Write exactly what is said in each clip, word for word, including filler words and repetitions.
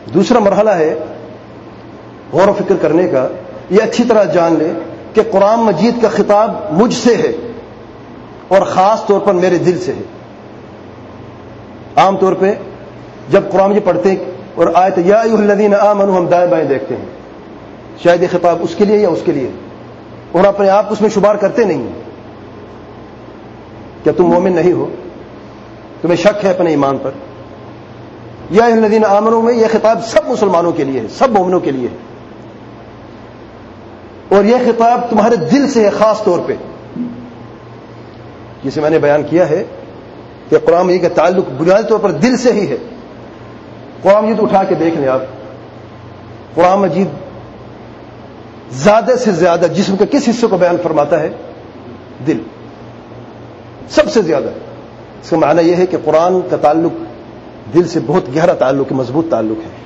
دوسرا مرحلہ ہے غور و فکر کرنے کا، یہ اچھی طرح جان لے کہ قرآن مجید کا خطاب مجھ سے ہے اور خاص طور پر میرے دل سے ہے۔ عام طور پہ جب قرآن مجید پڑھتے ہیں اور آیت یا ایھا الذین آمنوا ہم دائیں بائیں دیکھتے ہیں، شاید یہ خطاب اس کے لیے یا اس کے لیے، اور اپنے آپ اس میں شمار کرتے نہیں ہیں۔ کیا تم مومن نہیں ہو؟ تمہیں شک ہے اپنے ایمان پر؟ یا ایھا الذین آمنوا میں یہ خطاب سب مسلمانوں کے لیے ہے، سب مومنوں کے لیے ہے، اور یہ خطاب تمہارے دل سے ہے خاص طور پہ، جسے میں نے بیان کیا ہے کہ قرآن مجید کا تعلق بنیادی طور پر دل سے ہی ہے۔ قرآن مجید اٹھا کے دیکھ لیں آپ، قرآن مجید زیادہ سے زیادہ جسم کے کس حصے کو بیان فرماتا ہے؟ دل، سب سے زیادہ۔ اس کا معنی یہ ہے کہ قرآن کا تعلق دل سے بہت گہرا تعلق ہے، مضبوط تعلق ہے۔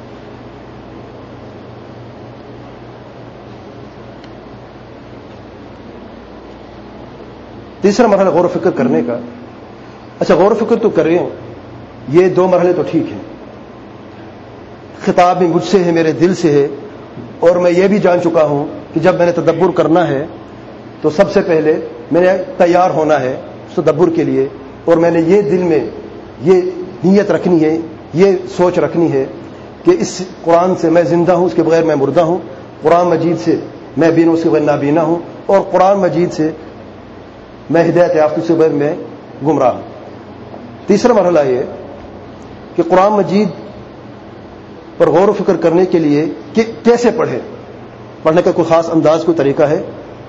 تیسرا مرحلہ غور و فکر کرنے کا۔ اچھا غور و فکر تو کر رہے ہیں، یہ دو مرحلے تو ٹھیک ہیں، خطاب بھی مجھ سے ہے، میرے دل سے ہے، اور میں یہ بھی جان چکا ہوں کہ جب میں نے تدبر کرنا ہے تو سب سے پہلے میں نے تیار ہونا ہے اس تدبر کے لیے، اور میں نے یہ دل میں یہ نیت رکھنی ہے، یہ سوچ رکھنی ہے کہ اس قرآن سے میں زندہ ہوں، اس کے بغیر میں مردہ ہوں، قرآن مجید سے میں بینا، اس کے بغیر نابینا ہوں، اور قرآن مجید سے میں ہدایت یافتہ، اس کے بغیر میں گمراہ ہوں۔ تیسرا مرحلہ یہ کہ قرآن مجید پر غور و فکر کرنے کے لیے کہ کیسے پڑھے، پڑھنے کا کوئی خاص انداز، کوئی طریقہ ہے؟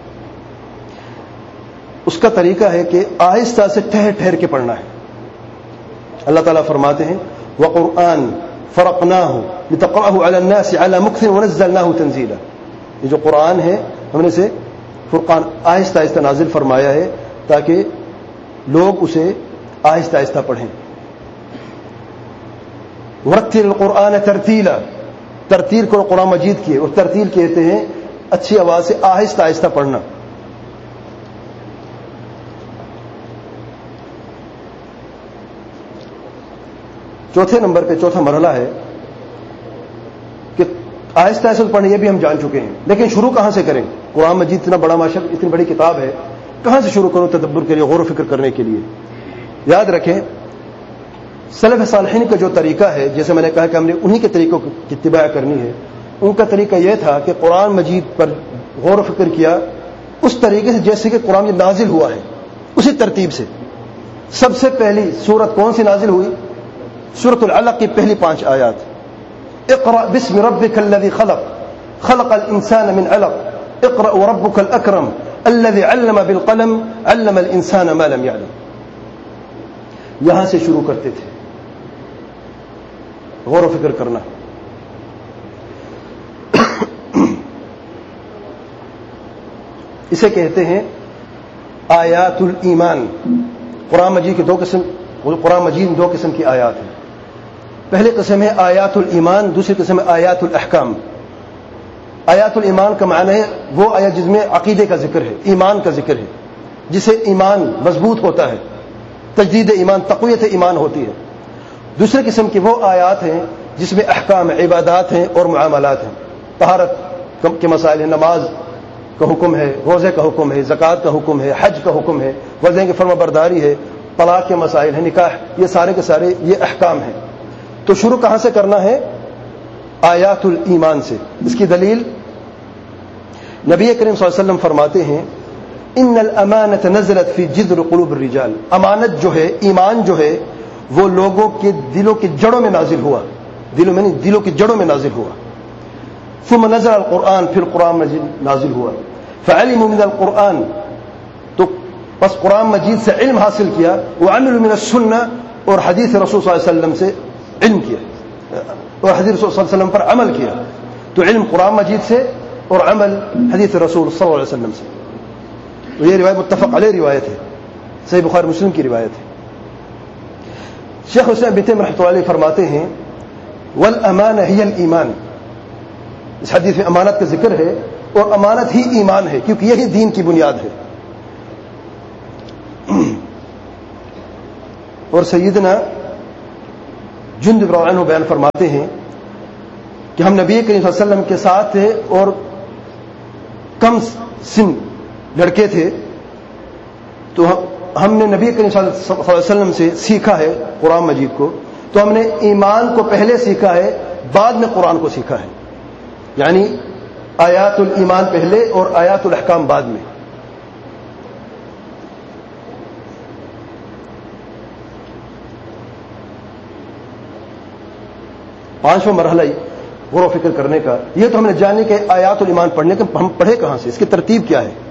اس کا طریقہ ہے کہ آہستہ سے ٹھہر ٹھہر کے پڑھنا ہے۔ اللہ تعالیٰ فرماتے ہیں وَقُرْآنٍ فَرَقْنَاهُ لِتَقْرَأَهُ عَلَى النَّاسِ عَلَى مُكْثٍ وَنَزَّلْنَاهُ تَنزِيلًا۔ یہ جو قرآن ہے ہم نے اسے فرقان آہستہ آہستہ نازل فرمایا ہے تاکہ لوگ اسے آہستہ آہستہ پڑھیں۔ وَرَتِّلِ الْقُرْآنَ تَرْتِيلًا، ترتیل کو قرآن مجید کی، اور ترتیل کہتے ہیں اچھی آواز سے آہستہ آہستہ پڑھنا۔ چوتھے نمبر پہ چوتھا مرحلہ ہے کہ آہستہ آہستہ پڑھیں، یہ بھی ہم جان چکے ہیں، لیکن شروع کہاں سے کریں؟ قرآن مجید اتنا بڑا ماشاء اتنی بڑی کتاب ہے، کہاں سے شروع کرو تدبر کے لیے، غور و فکر کرنے کے لیے؟ یاد رکھیں سلف صالحین کا جو طریقہ ہے، جیسے میں نے کہا کہ ہم نے انہی کے طریقوں کی اتباع کرنی ہے، ان کا طریقہ یہ تھا کہ قرآن مجید پر غور و فکر کیا اس طریقے سے جیسے کہ قرآن مجید نازل ہوا ہے، اسی ترتیب سے۔ سب سے پہلی سورت کون سی نازل ہوئی؟ سورۃ العلق کی پہلی پانچ آیات، اقرأ بسم ربک الذی خلق خلق الانسان من علق اقرأ وربک الاکرم الذی علم بالقلم علم الانسان ما لم يعلم۔ یہاں سے شروع کرتے تھے غور و فکر کرنا۔ اسے کہتے ہیں آیات الایمان۔ قرآن مجید کے دو قسم قرآن مجید میں دو قسم کی آیات ہیں۔ پہلی قسم ہے آیات الایمان، دوسری قسم ہے آیات الاحکام۔ آیات الایمان کا معنی ہے وہ آیات جس میں عقیدے کا ذکر ہے، ایمان کا ذکر ہے، جسے ایمان مضبوط ہوتا ہے، تجدید ایمان، تقویت ایمان ہوتی ہے۔ دوسرے قسم کی وہ آیات ہیں جس میں احکام، عبادات ہیں اور معاملات ہیں، طہارت کے مسائل ہیں، نماز کا حکم ہے، روزے کا حکم ہے، زکوٰۃ کا حکم ہے، حج کا حکم ہے، والدین کی فرما برداری ہے، طلاق کے مسائل ہیں، نکاح، یہ سارے کے سارے یہ احکام ہیں۔ تو شروع کہاں سے کرنا ہے؟ آیات الایمان سے۔ اس کی دلیل نبی کریم صلی اللہ علیہ وسلم فرماتے ہیں ان الامانۃ نزلت فی جذر قلوب الرجال، امانت جو ہے، ایمان جو ہے، وہ لوگوں کے دلوں کی جڑوں میں نازل ہوا، دلوں میں نہیں، دلوں کی جڑوں میں نازل ہوا۔ ثم نزل القرآن، پھر قرآن مجید نازل ہوا، فعلموا من القرآن، تو بس قرآن مجید سے علم حاصل کیا، وعملوا من السنہ، اور حدیث رسول صلی اللہ علیہ وسلم سے علم کیا، اور حدیث رسول صلی اللہ علیہ وسلم پر عمل کیا۔ تو علم قرآن مجید سے اور عمل حدیث رسول صلی اللہ علیہ وسلم سے۔ تو یہ روایت متفق علیہ روایت ہے، صحیح بخاری مسلم کی روایت ہے۔ شیخ حسین بن تیمیہ رحمۃ اللہ علیہ فرماتے ہیں والامانہ ہی الایمان، اس حدیث میں امانت کا ذکر ہے، اور امانت ہی ایمان ہے، کیونکہ یہی دین کی بنیاد ہے۔ اور سیدنا جندب رضی اللہ عنہ بیان فرماتے ہیں کہ ہم نبی کریم صلی اللہ علیہ وسلم کے ساتھ تھے اور کم سن لڑکے تھے، تو ہم نے نبی کریم صلی اللہ علیہ وسلم سے سیکھا ہے قرآن مجید کو، تو ہم نے ایمان کو پہلے سیکھا ہے، بعد میں قرآن کو سیکھا ہے، یعنی آیات الایمان پہلے اور آیات الاحکام بعد میں۔ پانچواں مرحلہ غور و فکر کرنے کا، یہ تو ہم نے جانے کہ آیات الایمان پڑھنے کے ہم پڑھے کہاں سے، اس کی ترتیب کیا ہے۔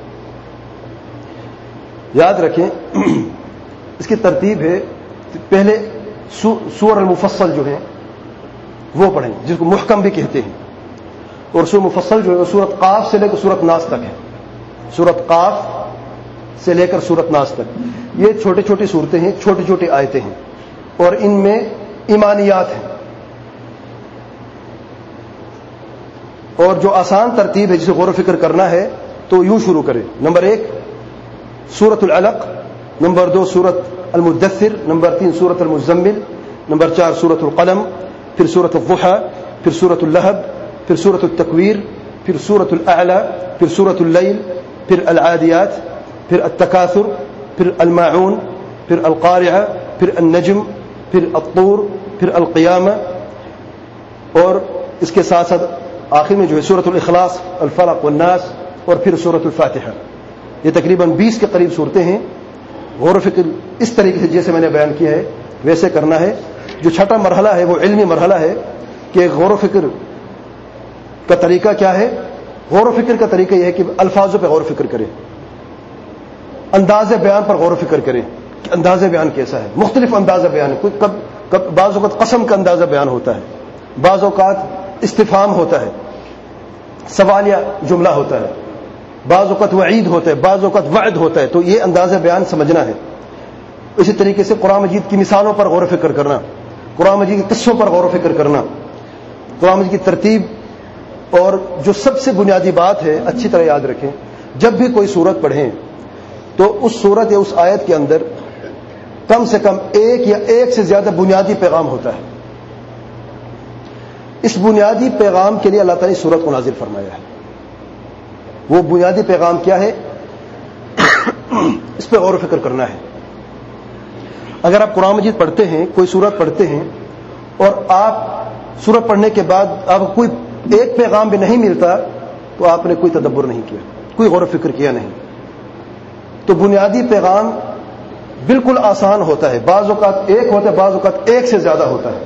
یاد رکھیں اس کی ترتیب ہے، پہلے سور المفصل جو ہیں وہ پڑھیں، جس کو محکم بھی کہتے ہیں، اور سور مفصل جو ہے سورت قاف سے لے کر سورت ناس تک ہے، سورت قاف سے لے کر سورت ناس تک، یہ چھوٹی چھوٹی صورتیں ہیں، چھوٹی چھوٹی آیتیں ہیں، اور ان میں ایمانیات ہیں۔ اور جو آسان ترتیب ہے جسے غور و فکر کرنا ہے تو یوں شروع کریں، نمبر ایک سورت العلق، نمبر دو سورت المدثر، نمبر تین سورت المزمل، نمبر چار سورت القلم، پھر سورت الضحى، پھر سورت اللہب، پھر سورت التکویر، پھر سورت الاعلی، پھر سورت اللیل، پھر العادیات، پھر التکاثر، پھر الماعون، پھر القارعہ، پھر النجم، پھر الطور، پھر القیامہ، اور اس کے ساتھ ساتھ آخر میں جو ہے سورت الاخلاص، الفلق والناس، اور پھر سورت الفاتحہ۔ یہ تقریباً بیس کے قریب صورتیں ہیں۔ غور و فکر اس طریقے سے جیسے میں نے بیان کیا ہے ویسے کرنا ہے۔ جو چھٹا مرحلہ ہے وہ علمی مرحلہ ہے کہ غور و فکر کا طریقہ کیا ہے۔ غور و فکر کا طریقہ یہ ہے کہ الفاظوں پہ غور و فکر کریں، انداز بیان پر غور و فکر کریں کہ انداز بیان کیسا ہے۔ مختلف انداز بیان، کوئی کب کب بعض اوقات قسم کا انداز بیان ہوتا ہے، بعض اوقات استفہام ہوتا ہے، سوالیہ جملہ ہوتا ہے، بعض اوقات وعید ہوتا ہے، بعض اوقات وعد ہوتا ہے، تو یہ انداز بیان سمجھنا ہے۔ اسی طریقے سے قرآن مجید کی مثالوں پر غور و فکر کرنا، قرآن مجید کے قصوں پر غور و فکر کرنا، قرآن مجید کی ترتیب، اور جو سب سے بنیادی بات ہے اچھی طرح یاد رکھیں، جب بھی کوئی سورت پڑھیں تو اس سورت یا اس آیت کے اندر کم سے کم ایک یا ایک سے زیادہ بنیادی پیغام ہوتا ہے۔ اس بنیادی پیغام کے لیے اللہ تعالیٰ نے سورت کو نازل فرمایا ہے۔ وہ بنیادی پیغام کیا ہے، اس پہ غور و فکر کرنا ہے۔ اگر آپ قرآن مجید پڑھتے ہیں، کوئی سورت پڑھتے ہیں، اور آپ سورت پڑھنے کے بعد آپ کو کوئی ایک پیغام بھی نہیں ملتا تو آپ نے کوئی تدبر نہیں کیا، کوئی غور و فکر کیا نہیں۔ تو بنیادی پیغام بالکل آسان ہوتا ہے، بعض اوقات ایک ہوتا ہے، بعض اوقات ایک سے زیادہ ہوتا ہے۔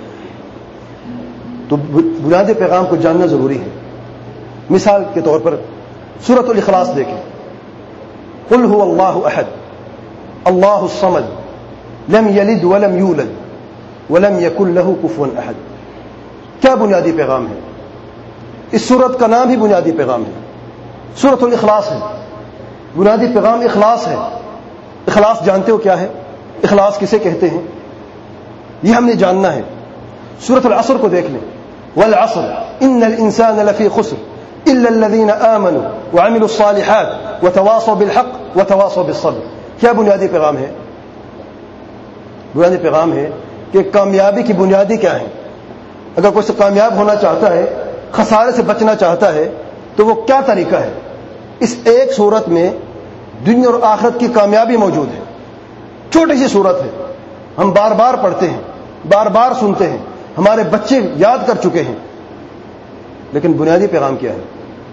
تو بنیادی پیغام کو جاننا ضروری ہے۔ مثال کے طور پر سورۃ الاخلاص دیکھیں، قل هو اللہ احد اللہ الصمد لم یلد ولم یولد ولم یکن له کفوا احد۔ کیا بنیادی پیغام ہے؟ اس سورت کا نام ہی بنیادی پیغام ہے، سورۃ الاخلاص ہے، بنیادی پیغام اخلاص ہے۔ اخلاص جانتے ہو کیا ہے؟ اخلاص کسے کہتے ہیں یہ ہم نے جاننا ہے۔ سورۃ العصر کو دیکھ لیں، والعصر ان الانسان لفی خسر الا الذين آمنوا وعملوا الصالحات وتواصوا بالحق وتواصوا بالصبر۔ کیا بنیادی پیغام ہے؟ بنیادی پیغام ہے کہ کامیابی کی بنیادی کیا ہے۔ اگر کوئی کامیاب ہونا چاہتا ہے، خسارے سے بچنا چاہتا ہے، تو وہ کیا طریقہ ہے؟ اس ایک صورت میں دنیا اور آخرت کی کامیابی موجود ہے۔ چھوٹی سی صورت ہے، ہم بار بار پڑھتے ہیں، بار بار سنتے ہیں، ہمارے بچے یاد کر چکے ہیں، لیکن بنیادی پیغام کیا ہے؟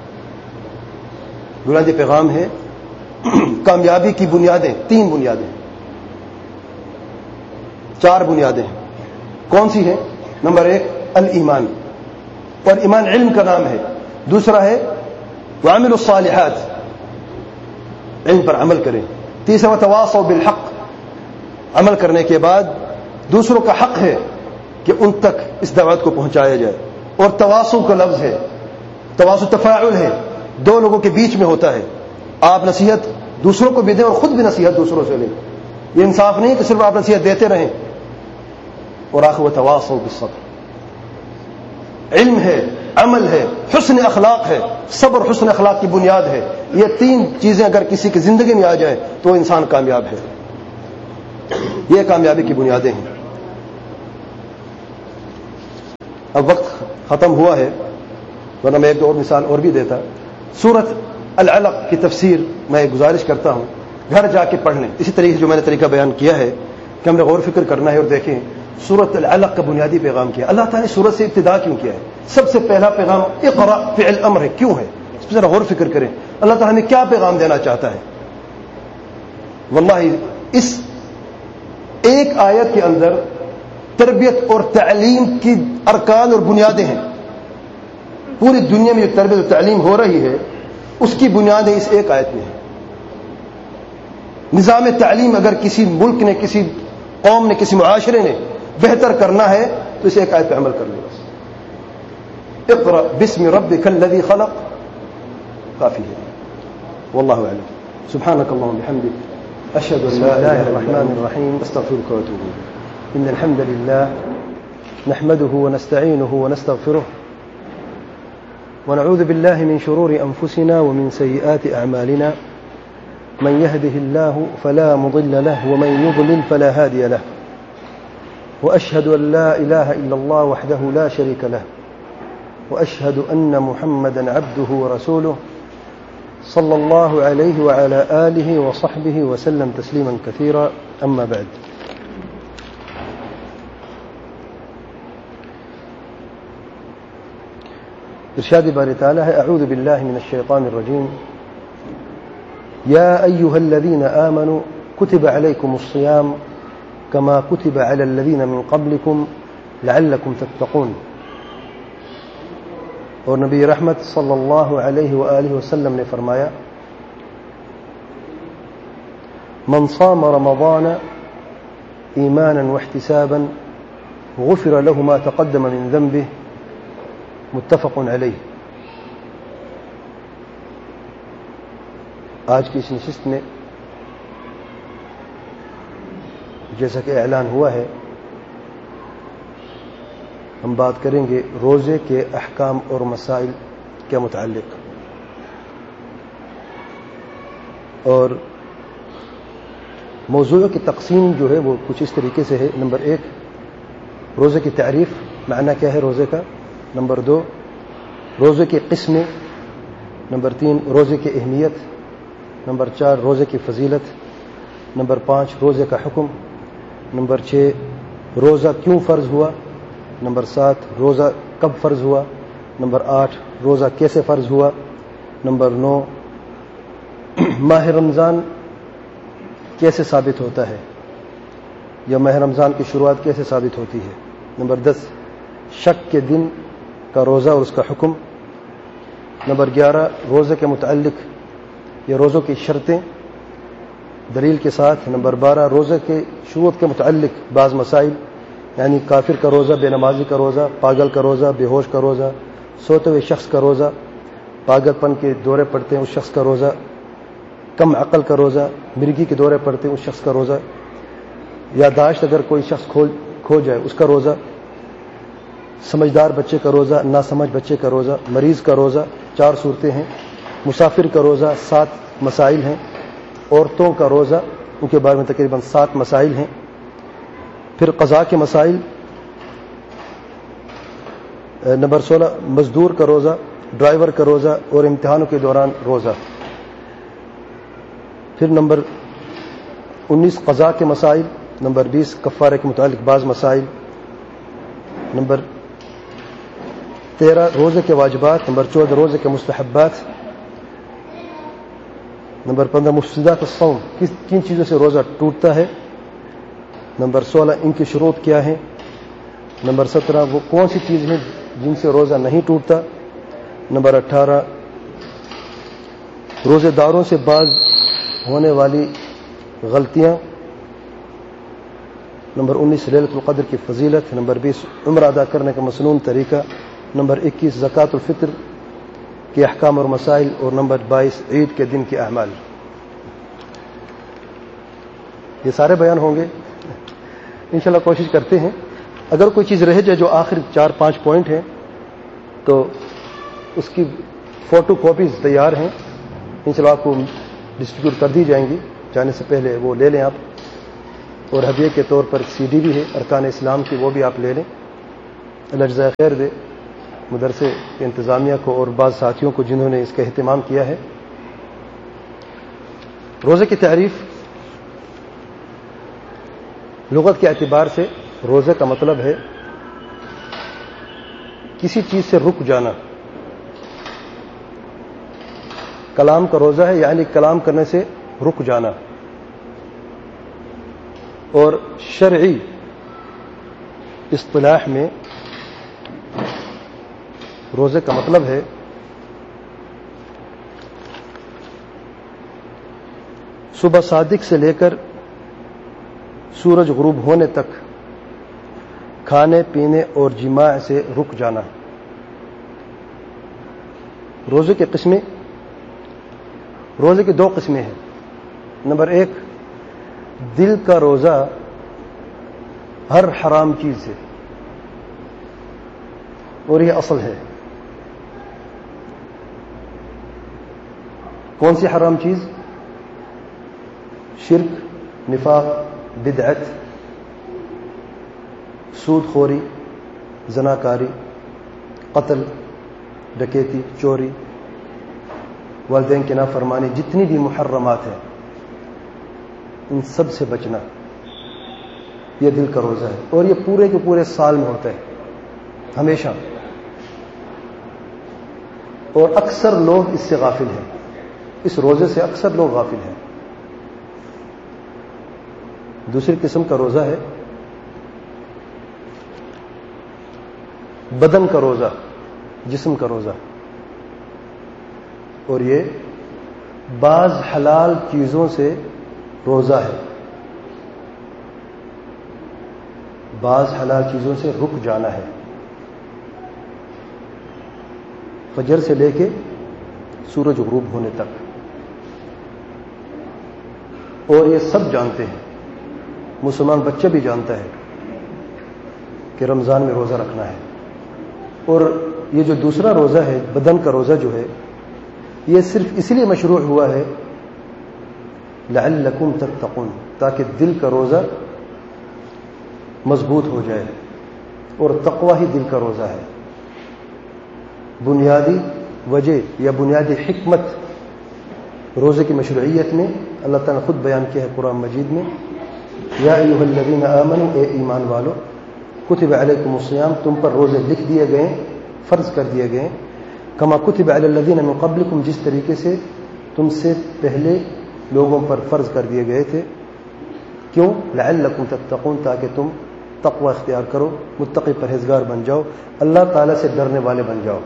بنیادی پیغام ہے کامیابی کی بنیادیں، تین بنیادیں، چار بنیادیں ہیں۔ کون سی ہیں؟ نمبر ایک الایمان، اور ایمان علم کا نام ہے۔ دوسرا ہے وعملوا الصالحات، علم پر عمل کریں۔ تیسرا وتواصوا بالحق، عمل کرنے کے بعد دوسروں کا حق ہے کہ ان تک اس دعوت کو پہنچایا جائے۔ اور تواصو کا لفظ ہے، تواصو تفاعل ہے، دو لوگوں کے بیچ میں ہوتا ہے۔ آپ نصیحت دوسروں کو بھی دیں اور خود بھی نصیحت دوسروں سے لیں۔ یہ انصاف نہیں کہ صرف آپ نصیحت دیتے رہیں۔ اور آخر وتواصوا بالصبر، علم ہے، عمل ہے، حسن اخلاق ہے، صبر حسن اخلاق کی بنیاد ہے۔ یہ تین چیزیں اگر کسی کی زندگی میں آ جائے تو انسان کامیاب ہے۔ یہ کامیابی کی بنیادیں ہیں۔ اب وقت ختم ہوا ہے ورنہ میں ایک اور مثال اور بھی دیتا. سورت العلق کی تفسیر میں ایک گزارش کرتا ہوں, گھر جا کے پڑھ لیں. اسی طریقے سے جو میں نے طریقہ بیان کیا ہے کہ ہم نے غور فکر کرنا ہے اور دیکھیں سورت العلق کا بنیادی پیغام کیا. اللہ تعالیٰ نے سورت سے ابتدا کیوں کیا ہے؟ سب سے پہلا پیغام اقرا فعل امر ہے. کیوں ہے؟ اس پہ ذرا غور فکر کریں. اللہ تعالیٰ ہمیں کیا پیغام دینا چاہتا ہے؟ واللہ اس ایک آیت کے اندر تربیت اور تعلیم کی ارکان اور بنیادیں ہیں. پوری دنیا میں جو تربیت اور تعلیم ہو رہی ہے اس کی بنیادیں اس ایک آیت میں ہیں. نظام تعلیم اگر کسی ملک نے, کسی قوم نے, کسی معاشرے نے بہتر کرنا ہے تو اس ایک آیت پہ عمل کر لے. بس اقرأ بسم ربک الذی خلق کافی ہے. واللہ اعلم. سبحانک اللہم بحمدک اشہد ان لا الہ الا انت الرحمن الرحیم استغفرک واتوب الیک. ان الحمد للہ نحمده ونستعینه ونستغفره ونعوذ بالله من شرور أنفسنا ومن سيئات أعمالنا من يهده الله فلا مضل له ومن يضلل فلا هادي له وأشهد أن لا إله إلا الله وحده لا شريك له وأشهد أن محمدا عبده ورسوله صلى الله عليه وعلى آله وصحبه وسلم تسليما كثيرا. أما بعد, ارشاد باری تعالی ہے اعوذ باللہ من الشیطان الرجیم یا ایہا الذین آمنوا کتب علیکم الصیام کما کتب علی الذین من قبلکم لعلکم تتقون. اور نبی رحمت صلی اللہ علیہ وآلہ وسلم نے فرمایا من صام رمضان ایمانا واحتسابا غفر له ما تقدم من ذنبه متفق علیہ. آج کی اس نشست میں جیسا کہ اعلان ہوا ہے ہم بات کریں گے روزے کے احکام اور مسائل کے متعلق. اور موضوع کی تقسیم جو ہے وہ کچھ اس طریقے سے ہے. نمبر ایک, روزے کی تعریف, معنی کیا ہے روزے کا. نمبر دو, روزے کی قسمیں. نمبر تین, روزے کی اہمیت. نمبر چار, روزے کی فضیلت. نمبر پانچ, روزے کا حکم. نمبر چھ, روزہ کیوں فرض ہوا. نمبر سات, روزہ کب فرض ہوا. نمبر آٹھ, روزہ کیسے فرض ہوا. نمبر نو, ماہ رمضان کیسے ثابت ہوتا ہے یا ماہ رمضان کی شروعات کیسے ثابت ہوتی ہے. نمبر دس, شک کے دن کا روزہ اور اس کا حکم. نمبر گیارہ, روزے کے متعلق یا روزوں کی شرطیں دلیل کے ساتھ. نمبر بارہ, روزے کے شروط کے متعلق بعض مسائل, یعنی کافر کا روزہ, بے نمازی کا روزہ, پاگل کا روزہ, بے ہوش کا روزہ, سوتے ہوئے شخص کا روزہ, پاگل پن کے دورے پڑتے ہیں اس شخص کا روزہ, کم عقل کا روزہ, مرگی کے دورے پڑتے ہیں اس شخص کا روزہ, یادداشت اگر کوئی شخص کھو کھو جائے اس کا روزہ, سمجھدار بچے کا روزہ, ناسمجھ بچے کا روزہ, مریض کا روزہ. چار صورتیں ہیں. مسافر کا روزہ, سات مسائل ہیں. عورتوں کا روزہ, ان کے بارے میں تقریباً سات مسائل ہیں. پھر قضاء کے مسائل. نمبر سولہ, مزدور کا روزہ, ڈرائیور کا روزہ اور امتحانوں کے دوران روزہ. پھر نمبر انیس, قضاء کے مسائل. نمبر بیس, کفارے کے متعلق بعض مسائل. نمبر تیرہ, روزے کے واجبات. نمبر چودہ, روزے کے مستحبات. نمبر پندرہ, مفسدات الصوم, کس کن چیزوں سے روزہ ٹوٹتا ہے. نمبر سولہ, ان کی شروط کیا ہیں. نمبر سترہ, وہ کون سی چیز ہیں جن سے روزہ نہیں ٹوٹتا. نمبر اٹھارہ, روزے داروں سے بعض ہونے والی غلطیاں. نمبر انیس, لیلۃ القدر کی فضیلت. نمبر بیس, عمرہ ادا کرنے کا مسنون طریقہ. نمبر اکیس, زکوٰۃ الفطر کے احکام اور مسائل. اور نمبر بائیس, عید کے دن کے اعمال. یہ سارے بیان ہوں گے انشاءاللہ. کوشش کرتے ہیں اگر کوئی چیز رہ جائے جو آخر چار پانچ پوائنٹ ہیں تو اس کی فوٹو کاپیز تیار ہیں, انشاءاللہ آپ کو ڈسٹریبیوٹ کر دی جائیں گی. جانے سے پہلے وہ لے لیں آپ. اور ہدیے کے طور پر سی ڈی بھی ہے ارکان اسلام کی, وہ بھی آپ لے لیں. اللہ جزائے خیر دے مدرسے کے انتظامیہ کو اور بعض ساتھیوں کو جنہوں نے اس کا اہتمام کیا ہے۔ روزے کی تعریف لغت کے اعتبار سے روزے کا مطلب ہے کسی چیز سے رک جانا۔ کلام کا روزہ ہے یعنی کلام کرنے سے رک جانا، اور شرعی اصطلاح میں روزے کا مطلب ہے صبح صادق سے لے کر سورج غروب ہونے تک کھانے پینے اور جماع سے رک جانا۔ روزے کی قسمیں روزے کی دو قسمیں ہیں۔ نمبر ایک، دل کا روزہ ہر حرام چیز سے، اور یہ اصل ہے۔ کون سی حرام چیز؟ شرک، نفاق، بدعت، سود خوری، زناکاری، قتل، ڈکیتی، چوری، والدین کی نافرمانی، جتنی بھی محرمات ہیں ان سب سے بچنا، یہ دل کا روزہ ہے، اور یہ پورے کے پورے سال میں ہوتا ہے، ہمیشہ، اور اکثر لوگ اس سے غافل ہیں، اس روزے سے اکثر لوگ غافل ہیں۔ دوسری قسم کا روزہ ہے بدن کا روزہ، جسم کا روزہ، اور یہ بعض حلال چیزوں سے روزہ ہے، بعض حلال چیزوں سے رک جانا ہے، فجر سے لے کے سورج غروب ہونے تک۔ اور یہ سب جانتے ہیں، مسلمان بچہ بھی جانتا ہے کہ رمضان میں روزہ رکھنا ہے۔ اور یہ جو دوسرا روزہ ہے، بدن کا روزہ جو ہے، یہ صرف اس لیے مشروع ہوا ہے لعلکم تتقون، تاکہ دل کا روزہ مضبوط ہو جائے، اور تقوی ہی دل کا روزہ ہے۔ بنیادی وجہ یا بنیادی حکمت روزے کی مشروعیت میں اللہ تعالیٰ نے خود بیان کیا ہے قرآن مجید میں، یا ایھا الذین آمنوا، اے ایمان والو، کتب علیکم الصیام، تم پر روزے لکھ دیے گئے، فرض کر دیے گئے، کما کتب علی الذین من قبلکم، جس طریقے سے تم سے پہلے لوگوں پر فرض کر دیے گئے تھے۔ کیوں؟ لعلکم تتقون، تاکہ تم تقوی اختیار کرو، متقی پرہیزگار بن جاؤ، اللہ تعالیٰ سے ڈرنے والے بن جاؤ۔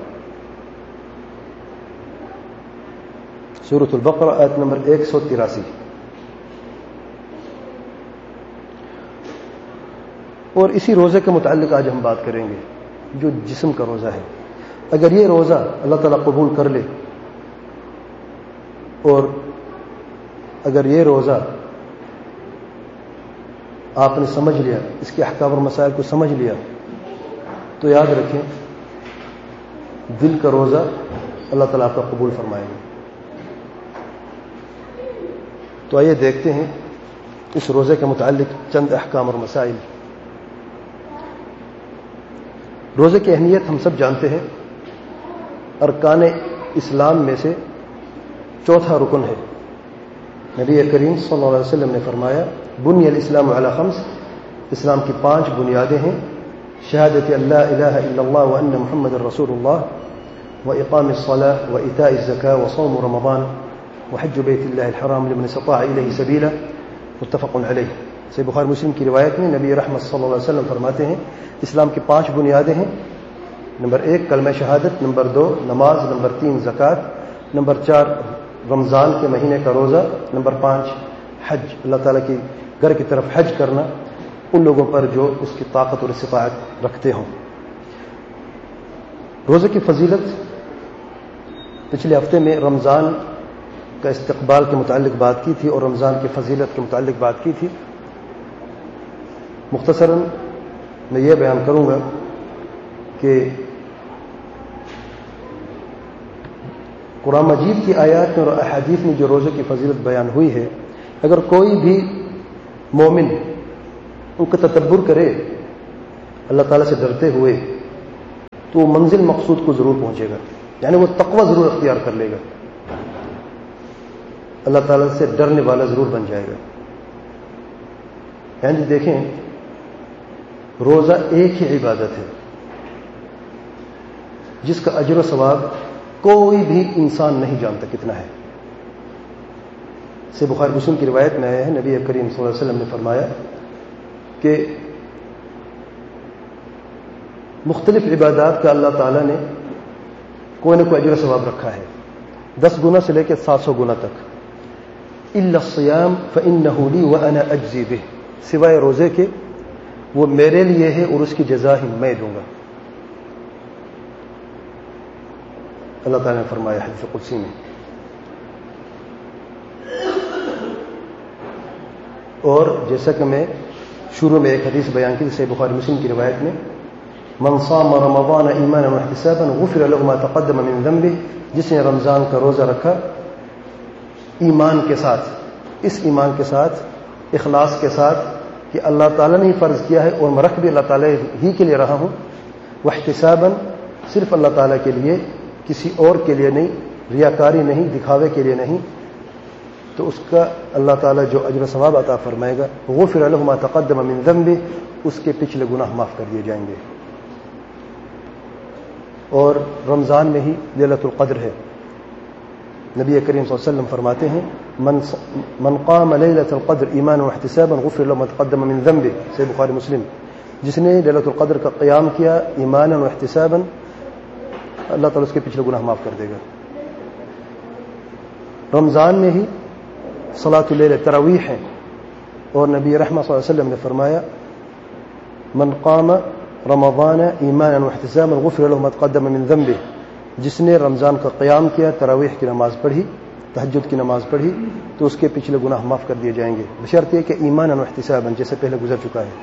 سورۃ البقرہ آیت نمبر ایک سو تراسی۔ اور اسی روزے کے متعلق آج ہم بات کریں گے جو جسم کا روزہ ہے۔ اگر یہ روزہ اللہ تعالیٰ قبول کر لے، اور اگر یہ روزہ آپ نے سمجھ لیا، اس کے احکام اور مسائل کو سمجھ لیا، تو یاد رکھیں دل کا روزہ اللہ تعالیٰ آپ کا قبول فرمائے گا۔ تو آئیے دیکھتے ہیں اس روزے کے متعلق چند احکام اور مسائل۔ روزے کی اہمیت ہم سب جانتے ہیں، ارکان اسلام میں سے چوتھا رکن ہے۔ نبی کریم صلی اللہ علیہ وسلم نے فرمایا، بنی الاسلام علی خمس، اسلام کی پانچ بنیادیں ہیں، شہادت اللہ الہ الا اللہ وان محمد رسول اللہ، واقام الصلاۃ وایتاء الزکاۃ وصوم رمضان وحج بیت اللہ الحرام لمن استطاع الیہ سبیلا، متفق علیہ۔ صحیح بخاری مسلم کی روایت میں نبی رحمت صلی اللہ علیہ وسلم فرماتے ہیں اسلام کی پانچ بنیادیں ہیں، نمبر ایک کلمہ شہادت، نمبر دو نماز، نمبر تین زکوٰۃ، نمبر چار رمضان کے مہینے کا روزہ، نمبر پانچ حج، اللہ تعالیٰ کی گھر کی طرف حج کرنا ان لوگوں پر جو اس کی طاقت اور استطاعت رکھتے ہوں۔ روزے کی فضیلت، پچھلے ہفتے میں رمضان کا استقبال کے متعلق بات کی تھی اور رمضان کی فضیلت کے متعلق بات کی تھی۔ مختصراً میں یہ بیان کروں گا کہ قرآن مجید کی آیات میں اور احادیث میں جو روزے کی فضیلت بیان ہوئی ہے، اگر کوئی بھی مومن ان کا تدبر کرے، اللہ تعالیٰ سے ڈرتے ہوئے تو وہ منزل مقصود کو ضرور پہنچے گا، یعنی وہ تقوی ضرور اختیار کر لے گا، اللہ تعالیٰ سے ڈرنے والا ضرور بن جائے گا۔ یعنی دیکھیں، روزہ ایک ہی عبادت ہے جس کا اجر و ثواب کوئی بھی انسان نہیں جانتا کتنا ہے۔ سے بخاری مسلم کی روایت میں آیا ہے، نبی کریم صلی اللہ علیہ وسلم نے فرمایا کہ مختلف عبادات کا اللہ تعالیٰ نے کوئی نہ کوئی اجر و ثواب رکھا ہے، دس گنا سے لے کے سات سو گنا تک۔ الا الصیام فانہ لی وانا اجزی بہ، سوائے روزے کے وہ میرے لیے ہے اور اس کی جزا ہی میں دوں گا، اللہ تعالیٰ نے فرمایا حدیث قدسی میں۔ اور جیسا کہ میں شروع میں ایک حدیث بیان کی صحیح بخاری مسلم کی روایت میں، من صام رمضان ایمانا واحتسابا غفر له ما تقدم من ذنبه، جس نے رمضان کا روزہ رکھا ایمان کے ساتھ، اس ایمان کے ساتھ، اخلاص کے ساتھ کہ اللہ تعالیٰ نے ہی فرض کیا ہے اور میں رکھ بھی اللہ تعالیٰ ہی کے لیے رہا ہوں، واحتسابا صرف اللہ تعالیٰ کے لیے، کسی اور کے لیے نہیں، ریاکاری نہیں، دکھاوے کے لیے نہیں، تو اس کا اللہ تعالیٰ جو اجر و ثواب عطا فرمائے گا، غفر له ما تقدم من ذنبه، اس کے پچھلے گناہ معاف کر دیے جائیں گے۔ اور رمضان میں ہی لیلۃ القدر ہے، نبی کریم صلی اللہ علیہ وسلم فرماتے ہیں من من قام لیلۃ القدر ایمانا واحتسابا غفر له ما تقدم من ذنبه، صحیح بخاری مسلم، جس نے لیلۃ القدر کا قیام کیا ایمانا واحتسابا، اللہ تعالیٰ اس کے پچھلے گناہ معاف کر دے گا۔ رمضان میں ہی صلاۃ اللیل تراویح ہے، اور نبی رحمۃ صلی اللہ علیہ وسلم نے فرمایا من قام رمضان ایمانا واحتسابا غفر له ما تقدم من ذنبه، جس نے رمضان کا قیام کیا، تراویح کی نماز پڑھی، تہجد کی نماز پڑھی، تو اس کے پچھلے گناہ معاف کر دیے جائیں گے، بشرط یہ کہ ایمانا واحتسابا، جیسے پہلے گزر چکا ہے۔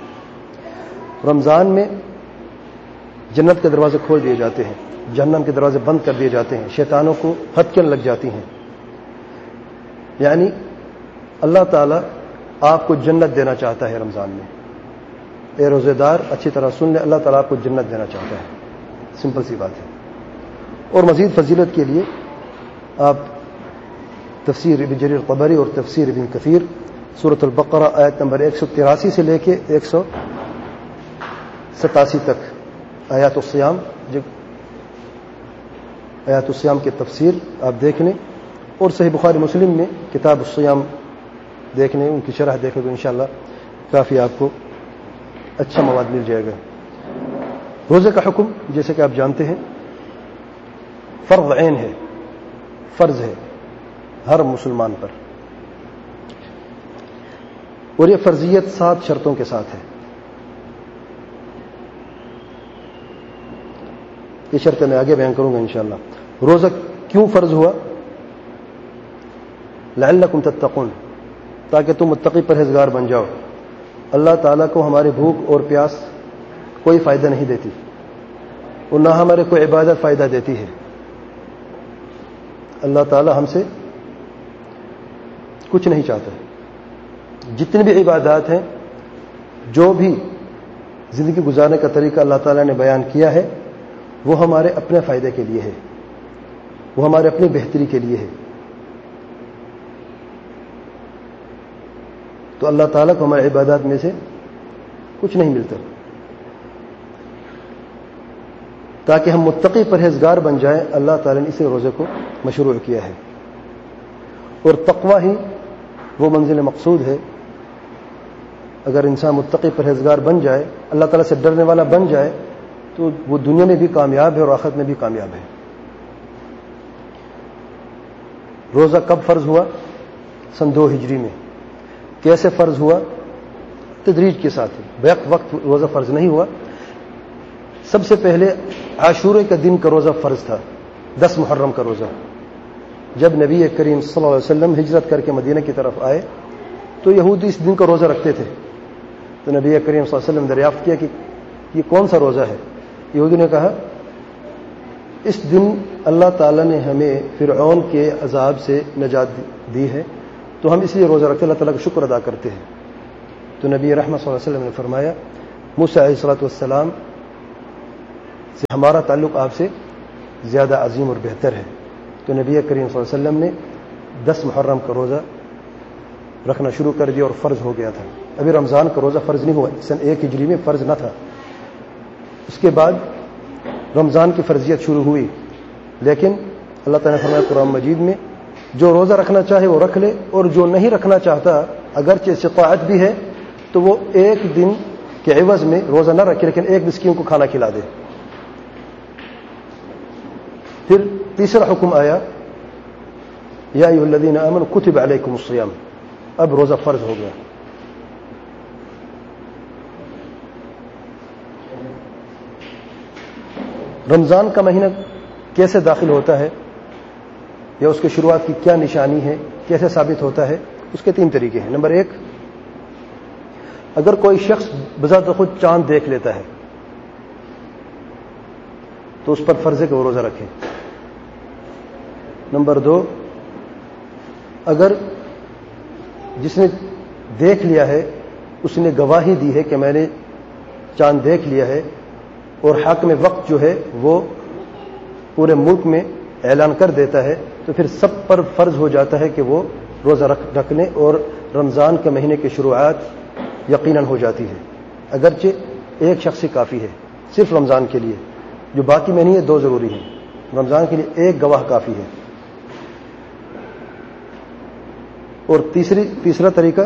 رمضان میں جنت کے دروازے کھول دیے جاتے ہیں، جہنم کے دروازے بند کر دیے جاتے ہیں، شیطانوں کو ہتکیاں لگ جاتی ہیں، یعنی اللہ تعالیٰ آپ کو جنت دینا چاہتا ہے رمضان میں۔ اے روزے دار اچھی طرح سن لے، اللہ تعالیٰ آپ کو جنت دینا چاہتا ہے، سمپل سی بات ہے۔ اور مزید فضیلت کے لیے آپ تفسیر ابن جریر طبری اور تفسیر ابن کثیر سورۃ البقرہ آیت نمبر ایک سو تراسی سے لے کے ایک سو ستاسی تک آیات الصیام، جو آیات الصیام کی تفسیر آپ دیکھ لیں، اور صحیح بخاری مسلم میں کتاب الصیام دیکھ لیں، ان کی شرح دیکھیں تو انشاءاللہ کافی آپ کو اچھا مواد مل جائے گا۔ روزے کا حکم جیسے کہ آپ جانتے ہیں فرض عین ہے، فرض ہے ہر مسلمان پر، اور یہ فرضیت سات شرطوں کے ساتھ ہے۔ یہ شرطیں میں آگے بیان کروں گا انشاءاللہ۔ روزہ کیوں فرض ہوا؟ لعلکم تتقون، تاکہ تم متقی پرہیزگار بن جاؤ۔ اللہ تعالیٰ کو ہماری بھوک اور پیاس کوئی فائدہ نہیں دیتی، اور نہ ہمارے کوئی عبادت فائدہ دیتی ہے۔ اللہ تعالیٰ ہم سے کچھ نہیں چاہتا۔ جتنی بھی عبادات ہیں، جو بھی زندگی گزارنے کا طریقہ اللہ تعالیٰ نے بیان کیا ہے، وہ ہمارے اپنے فائدے کے لیے ہے، وہ ہمارے اپنی بہتری کے لیے ہے۔ تو اللہ تعالیٰ کو ہمارے عبادات میں سے کچھ نہیں ملتا، تاکہ ہم متقی پرہیزگار بن جائیں، اللہ تعالیٰ نے اسے روزے کو مشروع کیا ہے۔ اور تقوی ہی وہ منزل مقصود ہے۔ اگر انسان متقی پرہیزگار بن جائے، اللہ تعالیٰ سے ڈرنے والا بن جائے، تو وہ دنیا میں بھی کامیاب ہے اور آخرت میں بھی کامیاب ہے۔ روزہ کب فرض ہوا؟ سن دو ہجری میں۔ کیسے فرض ہوا؟ تدریج کے ساتھ، بیک وقت روزہ فرض نہیں ہوا۔ سب سے پہلے عاشورے کا دن کا روزہ فرض تھا، دس محرم کا روزہ۔ جب نبی کریم صلی اللہ علیہ وسلم ہجرت کر کے مدینہ کی طرف آئے تو یہودی اس دن کا روزہ رکھتے تھے، تو نبی کریم صلی اللہ علیہ وسلم نے دریافت کیا کہ یہ کون سا روزہ ہے؟ یہودی نے کہا اس دن اللہ تعالیٰ نے ہمیں فرعون کے عذاب سے نجات دی ہے، تو ہم اس لیے روزہ رکھتے، اللہ تعالیٰ کا شکر ادا کرتے ہیں۔ تو نبی رحمت صلی اللہ علیہ وسلم نے فرمایا موسیٰ علیہ الصلوۃ والسلام سے ہمارا تعلق آپ سے زیادہ عظیم اور بہتر ہے. تو نبی کریم صلی اللہ علیہ وسلم نے دس محرم کا روزہ رکھنا شروع کر دیا اور فرض ہو گیا تھا. ابھی رمضان کا روزہ فرض نہیں ہوا, سن ایک ہجری میں فرض نہ تھا. اس کے بعد رمضان کی فرضیت شروع ہوئی, لیکن اللہ تعالیٰ نے فرمایا قرآن مجید میں جو روزہ رکھنا چاہے وہ رکھ لے, اور جو نہیں رکھنا چاہتا اگرچہ استطاعت بھی ہے تو وہ ایک دن کے عوض میں روزہ نہ رکھے لیکن ایک مسکین کو کھانا کھلا دے. پھر تیسرا حکم آیا یا ایھا الذین آمنوا کتب علیکم الصیام, اب روزہ فرض ہو گیا. رمضان کا مہینہ کیسے داخل ہوتا ہے یا اس کی شروعات کی کیا نشانی ہے, کیسے ثابت ہوتا ہے, اس کے تین طریقے ہیں. نمبر ایک, اگر کوئی شخص بذات خود چاند دیکھ لیتا ہے تو اس پر فرض ہے کہ وہ روزہ رکھے. نمبر دو, اگر جس نے دیکھ لیا ہے اس نے گواہی دی ہے کہ میں نے چاند دیکھ لیا ہے, اور حاکم وقت جو ہے وہ پورے ملک میں اعلان کر دیتا ہے, تو پھر سب پر فرض ہو جاتا ہے کہ وہ روزہ رکھ رکھ لیں, اور رمضان کے مہینے کی شروعات یقیناً ہو جاتی ہے. اگرچہ ایک شخص ہی کافی ہے صرف رمضان کے لیے, جو باقی میں نہیں ہے دو ضروری ہیں. رمضان کے لیے ایک گواہ کافی ہے. اور تیسری تیسرا طریقہ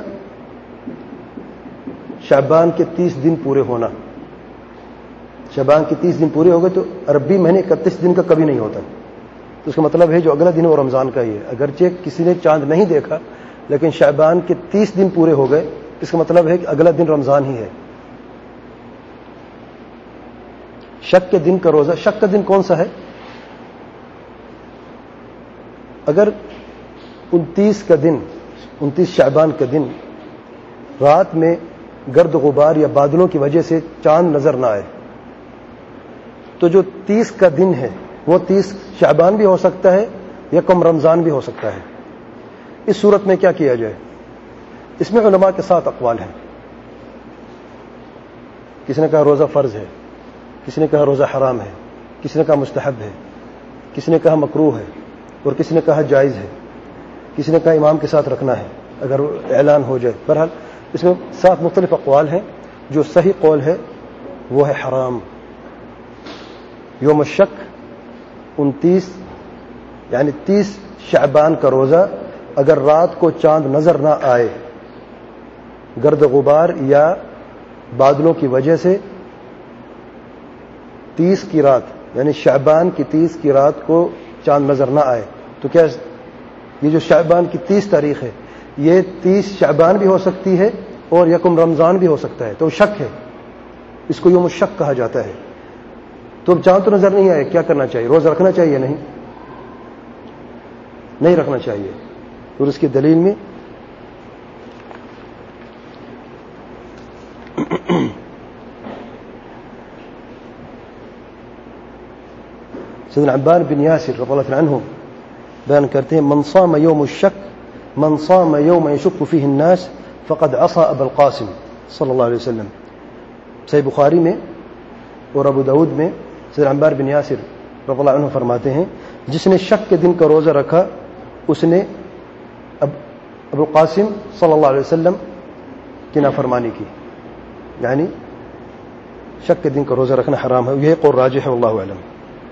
شعبان کے تیس دن پورے ہونا. شعبان کے تیس دن پورے ہو گئے تو عربی مہینے اکتیس دن کا کبھی نہیں ہوتا, تو اس کا مطلب ہے جو اگلا دن وہ رمضان کا ہی ہے. اگرچہ کسی نے چاند نہیں دیکھا لیکن شعبان کے تیس دن پورے ہو گئے, اس کا مطلب ہے کہ اگلا دن رمضان ہی ہے. شک کے دن کا روزہ, شک کا دن کون سا ہے؟ اگر انتیس کا دن, انتیس شعبان کا دن رات میں گرد غبار یا بادلوں کی وجہ سے چاند نظر نہ آئے, تو جو تیس کا دن ہے وہ تیس شعبان بھی ہو سکتا ہے یا کم رمضان بھی ہو سکتا ہے. اس صورت میں کیا کیا جائے؟ اس میں علماء کے ساتھ اقوال ہیں. کسی نے کہا روزہ فرض ہے, کسی نے کہا روزہ حرام ہے, کسی نے کہا مستحب ہے, کسی نے کہا مکروہ ہے, اور کسی نے کہا جائز ہے, کسی نے کہا امام کے ساتھ رکھنا ہے اگر اعلان ہو جائے. بہرحال اس میں سات مختلف اقوال ہیں. جو صحیح قول ہے وہ ہے حرام. یوم الشک انتیس یعنی تیس شعبان کا روزہ اگر رات کو چاند نظر نہ آئے گرد غبار یا بادلوں کی وجہ سے, تیس کی رات یعنی شعبان کی تیس کی رات کو چاند نظر نہ آئے, تو کیا یہ جو شعبان کی تیس تاریخ ہے یہ تیس شعبان بھی ہو سکتی ہے اور یکم رمضان بھی ہو سکتا ہے, تو شک ہے, اس کو یوم الشک کہا جاتا ہے. تو اب چاند تو نظر نہیں آئے, کیا کرنا چاہیے؟ روزہ رکھنا چاہیے؟ نہیں نہیں رکھنا چاہیے. اور اس کی دلیل میں سیدنا عباد بن یاسر رضی اللہ عنہ بیان کرتے ہیں من صام یوم الشک من صام یوم یشک فیہ الناس فقد عصى ابا القاسم صلی اللہ علیہ وسلم. صحیح بخاری میں اور ابو داود میں سیدنا عباد بن یاسر رضی اللہ عنہ فرماتے ہیں جس نے شک کے دن کا روزہ رکھا اس نے ابو القاسم صلی اللہ علیہ وسلم کی نافرمانی کی. یعنی شک کے دن کا روزہ رکھنا حرام ہے. یہ قول راجح ہے واللہ اعلم.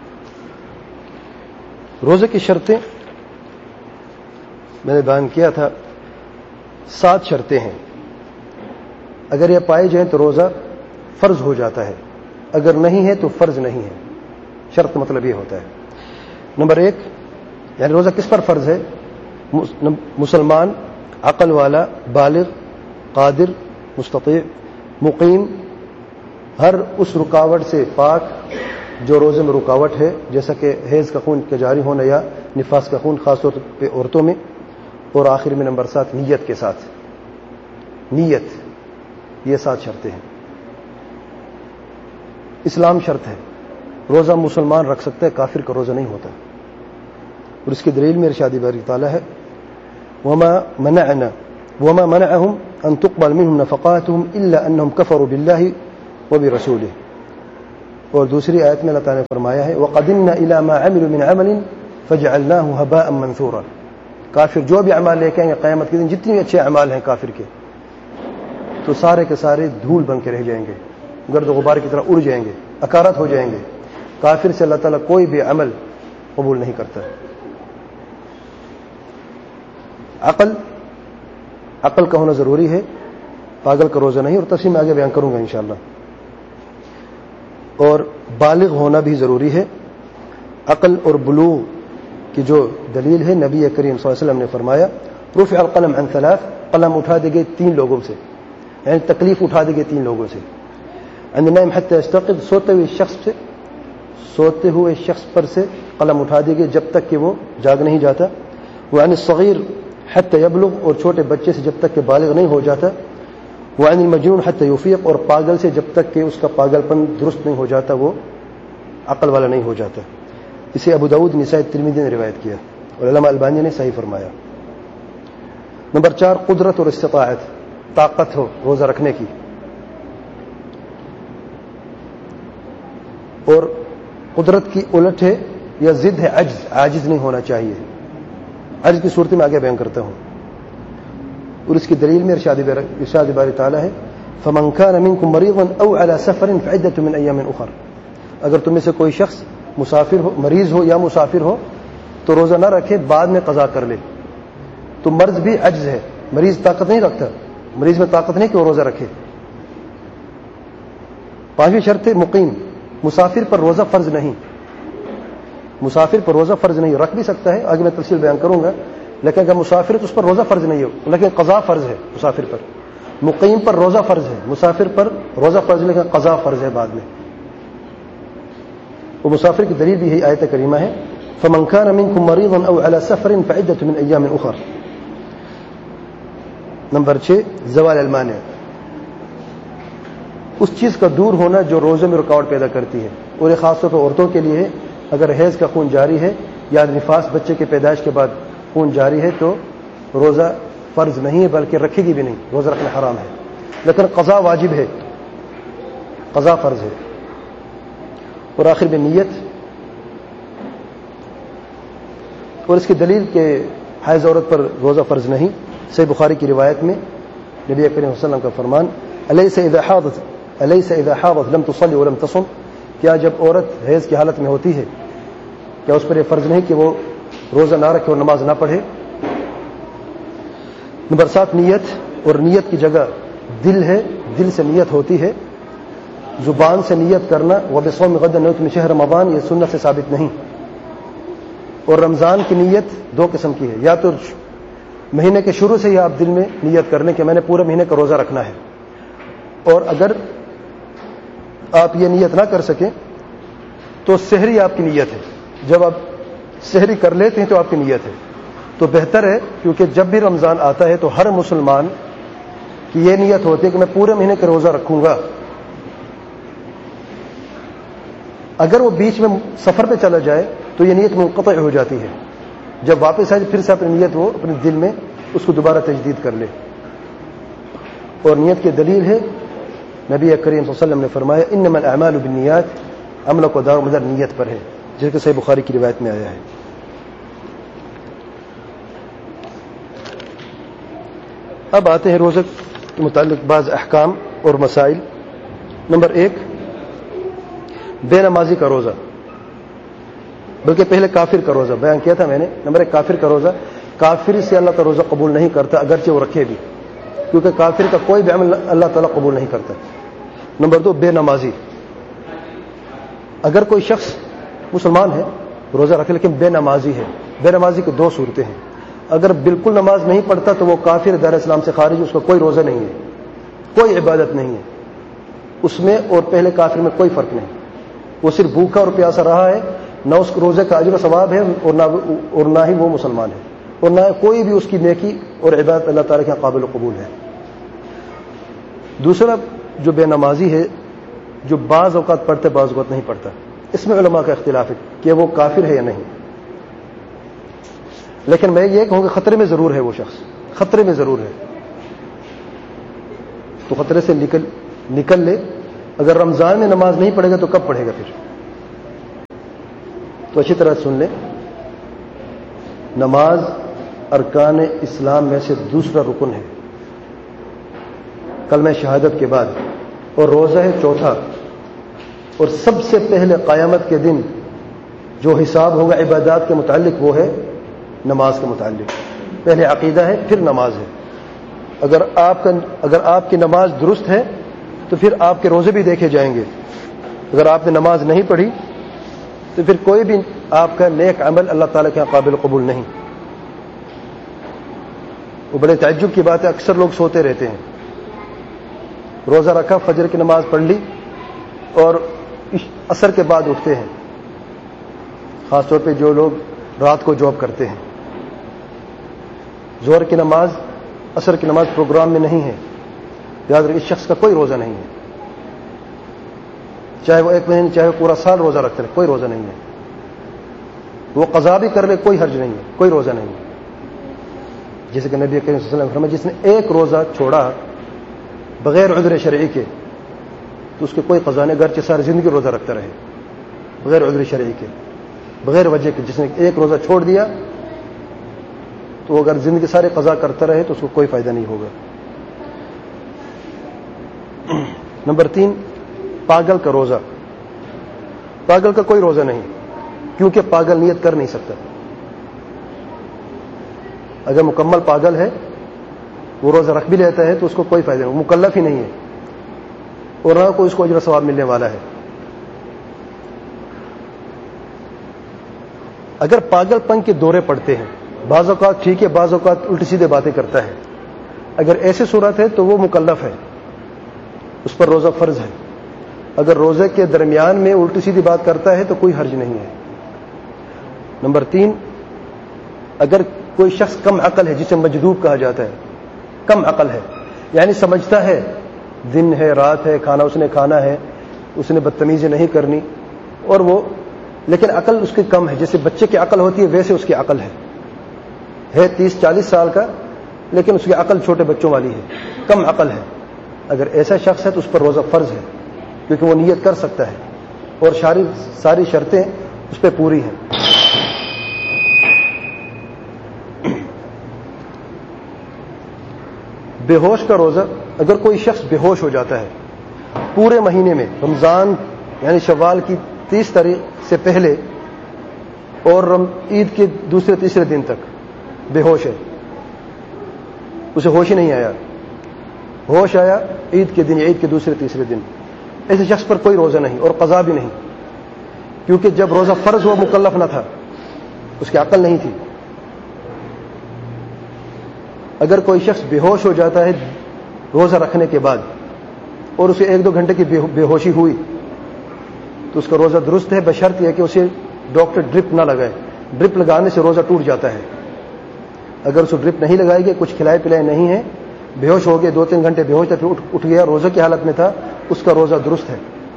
روزے کی شرطیں میں نے بیان کیا تھا, سات شرطیں ہیں. اگر یہ پائے جائیں تو روزہ فرض ہو جاتا ہے, اگر نہیں ہے تو فرض نہیں ہے. شرط مطلب یہ ہوتا ہے. نمبر ایک, یعنی روزہ کس پر فرض ہے؟ مسلمان, عقل والا, بالغ, قادر, مستطیع, مقیم, ہر اس رکاوٹ سے پاک جو روزے میں رکاوٹ ہے, جیسا کہ حیض کا خون کا جاری ہونا یا نفاس کا خون خاص طور پہ عورتوں میں. اور آخر میں نمبر سات, نیت کے ساتھ. نیت, یہ سات شرطیں ہیں. اسلام شرط ہے, روزہ مسلمان رکھ سکتا ہے, کافر کا روزہ نہیں ہوتا. اور اس کی دلیل میں ارشاد باری تعالیٰ ہے وما منعنا وما منعهم ان تقبل منهم نفقاتهم الا انهم كفروا بالله وبرسوله. اور دوسری آیت میں اللہ تعالیٰ نے فرمایا ہے وَقَدِمْنَا إِلَى مَا عَمِلُوا مِنْ عَمَلٍ فَجَعَلْنَاهُ هَبَاءً مَنْثُورًا. کافر جو بھی اعمال لے کے آئیں گے قیامت کے دن، جتنے بھی اچھے اعمال ہیں کافر کے، تو سارے کے سارے دھول بن کے رہ جائیں گے، گرد و غبار کی طرح اڑ جائیں گے، اکارت ہو جائیں گے. کافر سے اللہ تعالیٰ کوئی بھی عمل قبول نہیں کرتا. عقل عقل کا ہونا ضروری ہے، پاگل کا روزہ نہیں، اور تفصیل میں آگے بیان کروں گا انشاءاللہ. اور بالغ ہونا بھی ضروری ہے. عقل اور بلوغ کی جو دلیل ہے، نبی کریم صلی اللہ علیہ وسلم نے فرمایا رفع القلم عن ثلاث، قلم اٹھا دے گئے تین لوگوں سے، یعنی تکلیف اٹھا دے گئے تین لوگوں سے. عن النائم حتى يستيقظ، سوتے ہوئے شخص سے سوتے ہوئے شخص پر سے قلم اٹھا دے گئے جب تک کہ وہ جاگ نہیں جاتا. وعن الصغير حتى يبلغ، اور چھوٹے بچے سے جب تک کہ بالغ نہیں ہو جاتا. وعن المجنون حتى يفيق، اور پاگل سے جب تک کہ اس کا پاگل پن درست نہیں ہو جاتا، وہ عقل والا نہیں ہو جاتا. اسے ابو داؤد نسائی ترمذی نے روایت کیا اور علامہ البانی نے صحیح فرمایا. نمبر چار، قدرت اور استطاعت، طاقت ہو روزہ رکھنے کی. اور قدرت کی الٹ ہے یا ضد ہے عجز، عاجز نہیں ہونا چاہیے. عجز کی صورت میں آگے بیان کرتا ہوں. اور اس کی دلیل میں ارشاد ارشاد باری تعالیٰ ہے فَمَنْ كَانَ مِنْكُمْ مَرِيضًا أَوْ عَلَى سَفَرٍ فَعِدَّةٌ مِنْ أَيَّامٍ أُخَرَ. اگر تم میں سے کوئی شخص مسافر ہو، مریض ہو یا مسافر ہو تو روزہ نہ رکھے، بعد میں قضا کر لے. تو مرض بھی عجز ہے، مریض طاقت نہیں رکھتا، مریض میں طاقت نہیں کہ وہ روزہ رکھے. پانچویں شرط ہے مقیم، مسافر پر روزہ فرض نہیں. مسافر پر روزہ فرض نہیں، رکھ بھی سکتا ہے، آگے میں تفصیل بیان کروں گا. لیکن اگر مسافر تو اس پر روزہ فرض نہیں ہو، لیکن قضا فرض ہے مسافر پر. مقیم پر روزہ فرض ہے، مسافر پر روزہ فرض لیکن قضا فرض ہے بعد میں. وہ مسافر کی دلیل بھی یہی آیت کریمہ ہے فَمَنْ كَانَ مِنْكُمْ مَرِيضًا أَوْ عَلَى سَفَرٍ فَعِدَّةٌ مِنْ أَيَّامٍ أُخَرَ. نمبر چھ، زوال المانع، اس چیز کا دور ہونا جو روزے میں رکاوٹ پیدا کرتی ہے. اور یہ خاص طور پر عورتوں کے لیے ہے. اگر حیض کا خون جاری ہے یا نفاس بچے کے پیدائش کے بعد خون جاری ہے تو روزہ فرض نہیں ہے، بلکہ رکھے گی بھی نہیں، روزہ رکھنا حرام ہے. لیکن قضا واجب ہے، قضا فرض ہے. اور آخر میں نیت، اور اس کی دلیل کہ حائض عورت پر روزہ فرض نہیں. صحیح بخاری کی روایت میں نبی کریم صلی اللہ علیہ وسلم کا فرمان الیس اذا حاضت الیس اذا حاضت لم تصلی ولم تصم، کیا جب عورت حیض کی حالت میں ہوتی ہے کیا اس پر یہ فرض نہیں کہ وہ روزہ نہ رکھے اور نماز نہ پڑھے. نمبر سات، نیت، اور نیت کی جگہ دل ہے، دل سے نیت ہوتی ہے. زبان سے نیت کرنا وبصوم غد نیت میں شہر رمضان، یہ سنت سے ثابت نہیں. اور رمضان کی نیت دو قسم کی ہے، یا تو مہینے کے شروع سے ہی آپ دل میں نیت کر لیں کہ میں نے پورے مہینے کا روزہ رکھنا ہے. اور اگر آپ یہ نیت نہ کر سکیں تو سحری آپ کی نیت ہے. جب آپ سحری کر لیتے ہیں تو آپ کی نیت ہے. تو بہتر ہے، کیونکہ جب بھی رمضان آتا ہے تو ہر مسلمان کی یہ نیت ہوتی ہے کہ میں پورے مہینے کا روزہ رکھوں گا. اگر وہ بیچ میں سفر پہ چلا جائے تو یہ نیت منقطع ہو جاتی ہے. جب واپس آئے پھر سے اپنی نیت وہ اپنے دل میں اس کو دوبارہ تجدید کر لے. اور نیت کی دلیل ہے نبی کریم صلی اللہ علیہ وسلم نے فرمایا انما الاعمال بالنیات، عمل کو دار مدار نیت پر ہے، جس کہ صحیح بخاری کی روایت میں آیا ہے. اب آتے ہیں روزہ کے متعلق بعض احکام اور مسائل. نمبر ایک، بے نمازی کا روزہ، بلکہ پہلے کافر کا روزہ بیان کیا تھا میں نے. نمبر ایک، کافر کا روزہ. کافر سے اللہ تعالیٰ روزہ قبول نہیں کرتا اگرچہ وہ رکھے بھی، کیونکہ کافر کا کوئی بھی عمل اللہ تعالیٰ قبول نہیں کرتا. نمبر دو، بے نمازی. اگر کوئی شخص مسلمان ہے روزہ رکھے لیکن بے نمازی ہے. بے نمازی کی دو صورتیں ہیں. اگر بالکل نماز نہیں پڑھتا تو وہ کافر، دار اسلام سے خارج، اس کا کوئی روزہ نہیں ہے، کوئی عبادت نہیں ہے اس میں، اور پہلے کافر میں کوئی فرق نہیں. وہ صرف بھوکا اور پیاسا رہا ہے، نہ اس کو روزے کا اجر و ثواب ہے اور نہ اور نہ ہی وہ مسلمان ہے، اور نہ کوئی بھی اس کی نیکی اور عبادت اللہ تعالیٰ کے قابل قبول ہے. دوسرا جو بے نمازی ہے، جو بعض اوقات پڑھتے بعض اوقات نہیں پڑھتا، اس میں علماء کا اختلاف ہے کہ وہ کافر ہے یا نہیں. لیکن میں یہ کہوں کہ خطرے میں ضرور ہے وہ شخص، خطرے میں ضرور ہے. تو خطرے سے نکل نکل لے اگر رمضان میں نماز نہیں پڑھے گا تو کب پڑھے گا پھر؟ تو اچھی طرح سن لیں، نماز ارکان اسلام میں سے دوسرا رکن ہے کلمہ شہادت کے بعد، اور روزہ ہے چوتھا، اور سب سے پہلے قیامت کے دن جو حساب ہوگا عبادات کے متعلق وہ ہے نماز کے متعلق. پہلے عقیدہ ہے پھر نماز ہے. اگر آپ کا اگر آپ کی نماز درست ہے تو پھر آپ کے روزے بھی دیکھے جائیں گے. اگر آپ نے نماز نہیں پڑھی تو پھر کوئی بھی آپ کا نیک عمل اللہ تعالیٰ کے قابل قبول نہیں. وہ بڑے تعجب کی بات ہے، اکثر لوگ سوتے رہتے ہیں، روزہ رکھا، فجر کی نماز پڑھ لی اور عصر کے بعد اٹھتے ہیں، خاص طور پہ جو لوگ رات کو جاب کرتے ہیں. ظہر کی نماز، عصر کی نماز پروگرام میں نہیں ہے، یاد رکھیں اس شخص کا کوئی روزہ نہیں ہے، چاہے وہ ایک مہینے چاہے وہ پورا سال روزہ رکھتے رہے، کوئی روزہ نہیں ہے. وہ قضا بھی کر لے کوئی حرج نہیں ہے، کوئی روزہ نہیں ہے. جیسے کہ نبی کریم صلی اللہ علیہ وسلم نے فرمایا جس نے ایک روزہ چھوڑا بغیر عذر شرعی کے تو اس کے کوئی قضا نہیں، گرچہ ساری زندگی روزہ رکھتا رہے، بغیر عذر شرعی کے، بغیر وجہ کے. جس نے ایک روزہ چھوڑ دیا تو اگر زندگی سارے قضا کرتا رہے تو اس کو کوئی فائدہ نہیں ہوگا. نمبر تین، پاگل کا روزہ. پاگل کا کوئی روزہ نہیں، کیونکہ پاگل نیت کر نہیں سکتا. اگر مکمل پاگل ہے وہ روزہ رکھ بھی لیتا ہے تو اس کو کوئی فائدہ نہیں، وہ مکلف ہی نہیں ہے اور نہ کوئی اس کو اجر و ثواب ملنے والا ہے. اگر پاگل پن کے دورے پڑتے ہیں، بعض اوقات ٹھیک ہے، بعض اوقات الٹی سیدھے باتیں کرتا ہے، اگر ایسی صورت ہے تو وہ مکلف ہے، اس پر روزہ فرض ہے. اگر روزے کے درمیان میں الٹی سیدھی بات کرتا ہے تو کوئی حرج نہیں ہے. نمبر تین، اگر کوئی شخص کم عقل ہے جسے مجذوب کہا جاتا ہے، کم عقل ہے یعنی سمجھتا ہے دن ہے رات ہے، کھانا اس نے کھانا ہے، اس نے بدتمیزی نہیں کرنی، اور وہ لیکن عقل اس کی کم ہے، جیسے بچے کی عقل ہوتی ہے ویسے اس کی عقل ہے ہے تیس چالیس سال کا لیکن اس کی عقل چھوٹے بچوں والی ہے، کم عقل ہے. اگر ایسا شخص ہے تو اس پر روزہ فرض ہے کیونکہ وہ نیت کر سکتا ہے اور ساری ساری شرطیں اس پہ پوری ہیں. بے ہوش کا روزہ، اگر کوئی شخص بے ہوش ہو جاتا ہے پورے مہینے میں، رمضان یعنی شوال کی تیس تاریخ سے پہلے اور عید کے دوسرے تیسرے دن تک بے ہوش ہے، اسے ہوش ہی نہیں آیا، ہوش آیا عید کے دن، عید کے دوسرے تیسرے دن، ایسے شخص پر کوئی روزہ نہیں اور قضا بھی نہیں، کیونکہ جب روزہ فرض ہوا مکلف نہ تھا، اس کی عقل نہیں تھی. اگر کوئی شخص بے ہوش ہو جاتا ہے روزہ رکھنے کے بعد اور اسے ایک دو گھنٹے کی بے ہوشی ہوئی تو اس کا روزہ درست ہے، بشرط یہ کہ اسے ڈاکٹر ڈرپ نہ لگائے. ڈرپ لگانے سے روزہ ٹوٹ جاتا ہے. اگر اسے ڈرپ نہیں لگائے گی، کچھ کھلائے پلائے نہیں ہے، بے ہوش ہو گئے، دو تین گھنٹے بے ہوش تھا پھر اٹھ, اٹھ گیا، روزہ کی حالت میں تھا، اس کا روزہ درست ہے.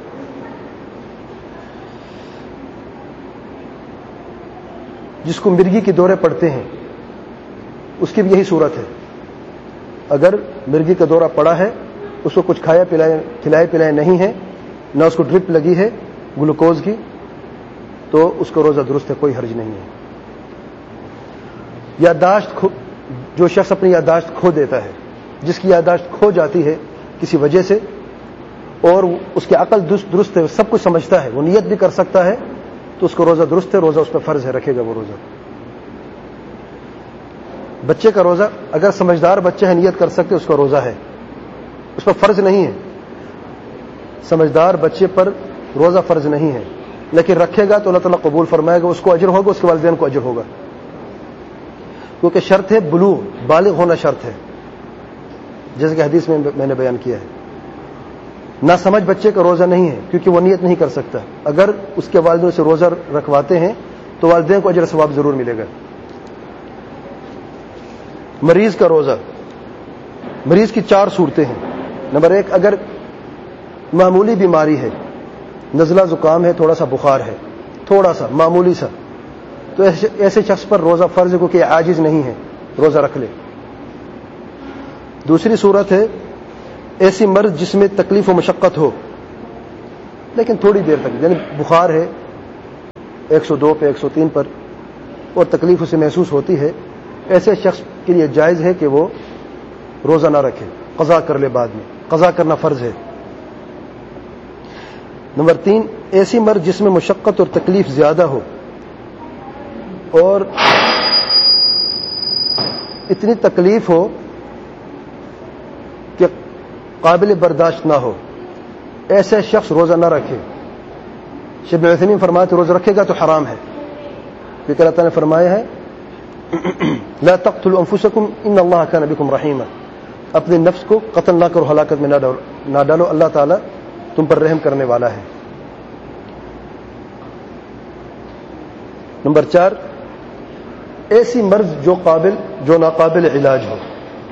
جس کو مرگی کے دورے پڑتے ہیں اس کی بھی یہی صورت ہے. اگر مرگی کا دورہ پڑا ہے، اس کو کچھ کھایا پلائے کھلائے پلائے نہیں ہے، نہ اس کو ڈرپ لگی ہے گلوکوز کی، تو اس کا روزہ درست ہے، کوئی حرج نہیں ہے. یادداشت، جو شخص اپنی یادداشت کھو دیتا ہے، جس کی یادداشت کھو جاتی ہے کسی وجہ سے اور اس کی عقل درست ہے، سب کچھ سمجھتا ہے، وہ نیت بھی کر سکتا ہے، تو اس کو روزہ درست ہے، روزہ اس پہ فرض ہے، رکھے گا وہ روزہ. بچے کا روزہ، اگر سمجھدار بچہ ہے نیت کر سکتے اس کا روزہ ہے، اس پر فرض نہیں ہے. سمجھدار بچے پر روزہ فرض نہیں ہے، لیکن رکھے گا تو اللہ تعالیٰ قبول فرمائے گا، اس کو اجر ہوگا، اس کے والدین کو اجر ہوگا، کیونکہ شرط ہے بلوغ، بالغ ہونا شرط ہے، جیسے کہ حدیث میں میں نے بیان کیا ہے. نہ سمجھ بچے کا روزہ نہیں ہے کیونکہ وہ نیت نہیں کر سکتا. اگر اس کے والدین سے روزہ رکھواتے ہیں تو والدین کو اجر ثواب ضرور ملے گا. مریض کا روزہ، مریض کی چار صورتیں ہیں. نمبر ایک، اگر معمولی بیماری ہے، نزلہ زکام ہے، تھوڑا سا بخار ہے، تھوڑا سا معمولی سا، تو ایسے شخص پر روزہ فرض ہے کیونکہ عاجز نہیں ہے، روزہ رکھ لے. دوسری صورت ہے ایسی مرض جس میں تکلیف و مشقت ہو، لیکن تھوڑی دیر تک، یعنی بخار ہے ایک سو دو پہ ایک سو تین پر اور تکلیف اسے محسوس ہوتی ہے، ایسے شخص کے لیے جائز ہے کہ وہ روزہ نہ رکھے، قضا کر لے بعد میں، قضا کرنا فرض ہے۔ نمبر تین، ایسی مرض جس میں مشقت اور تکلیف زیادہ ہو اور اتنی تکلیف ہو کہ قابل برداشت نہ ہو، ایسے شخص روزہ نہ رکھے۔ شیخ ابن عثیمین فرماتے روزہ رکھے گا تو حرام ہے، کیونکہ اللہ تعالیٰ نے فرمایا ہے لا تقتلوا انفسکم ان اللہ کان بکم رحیما، اپنے نفس کو قتل نہ کرو، ہلاکت میں نہ ڈالو، اللہ تعالیٰ تم پر رحم کرنے والا ہے۔ نمبر چار، ایسی مرض جو قابل جو ناقابل علاج ہو۔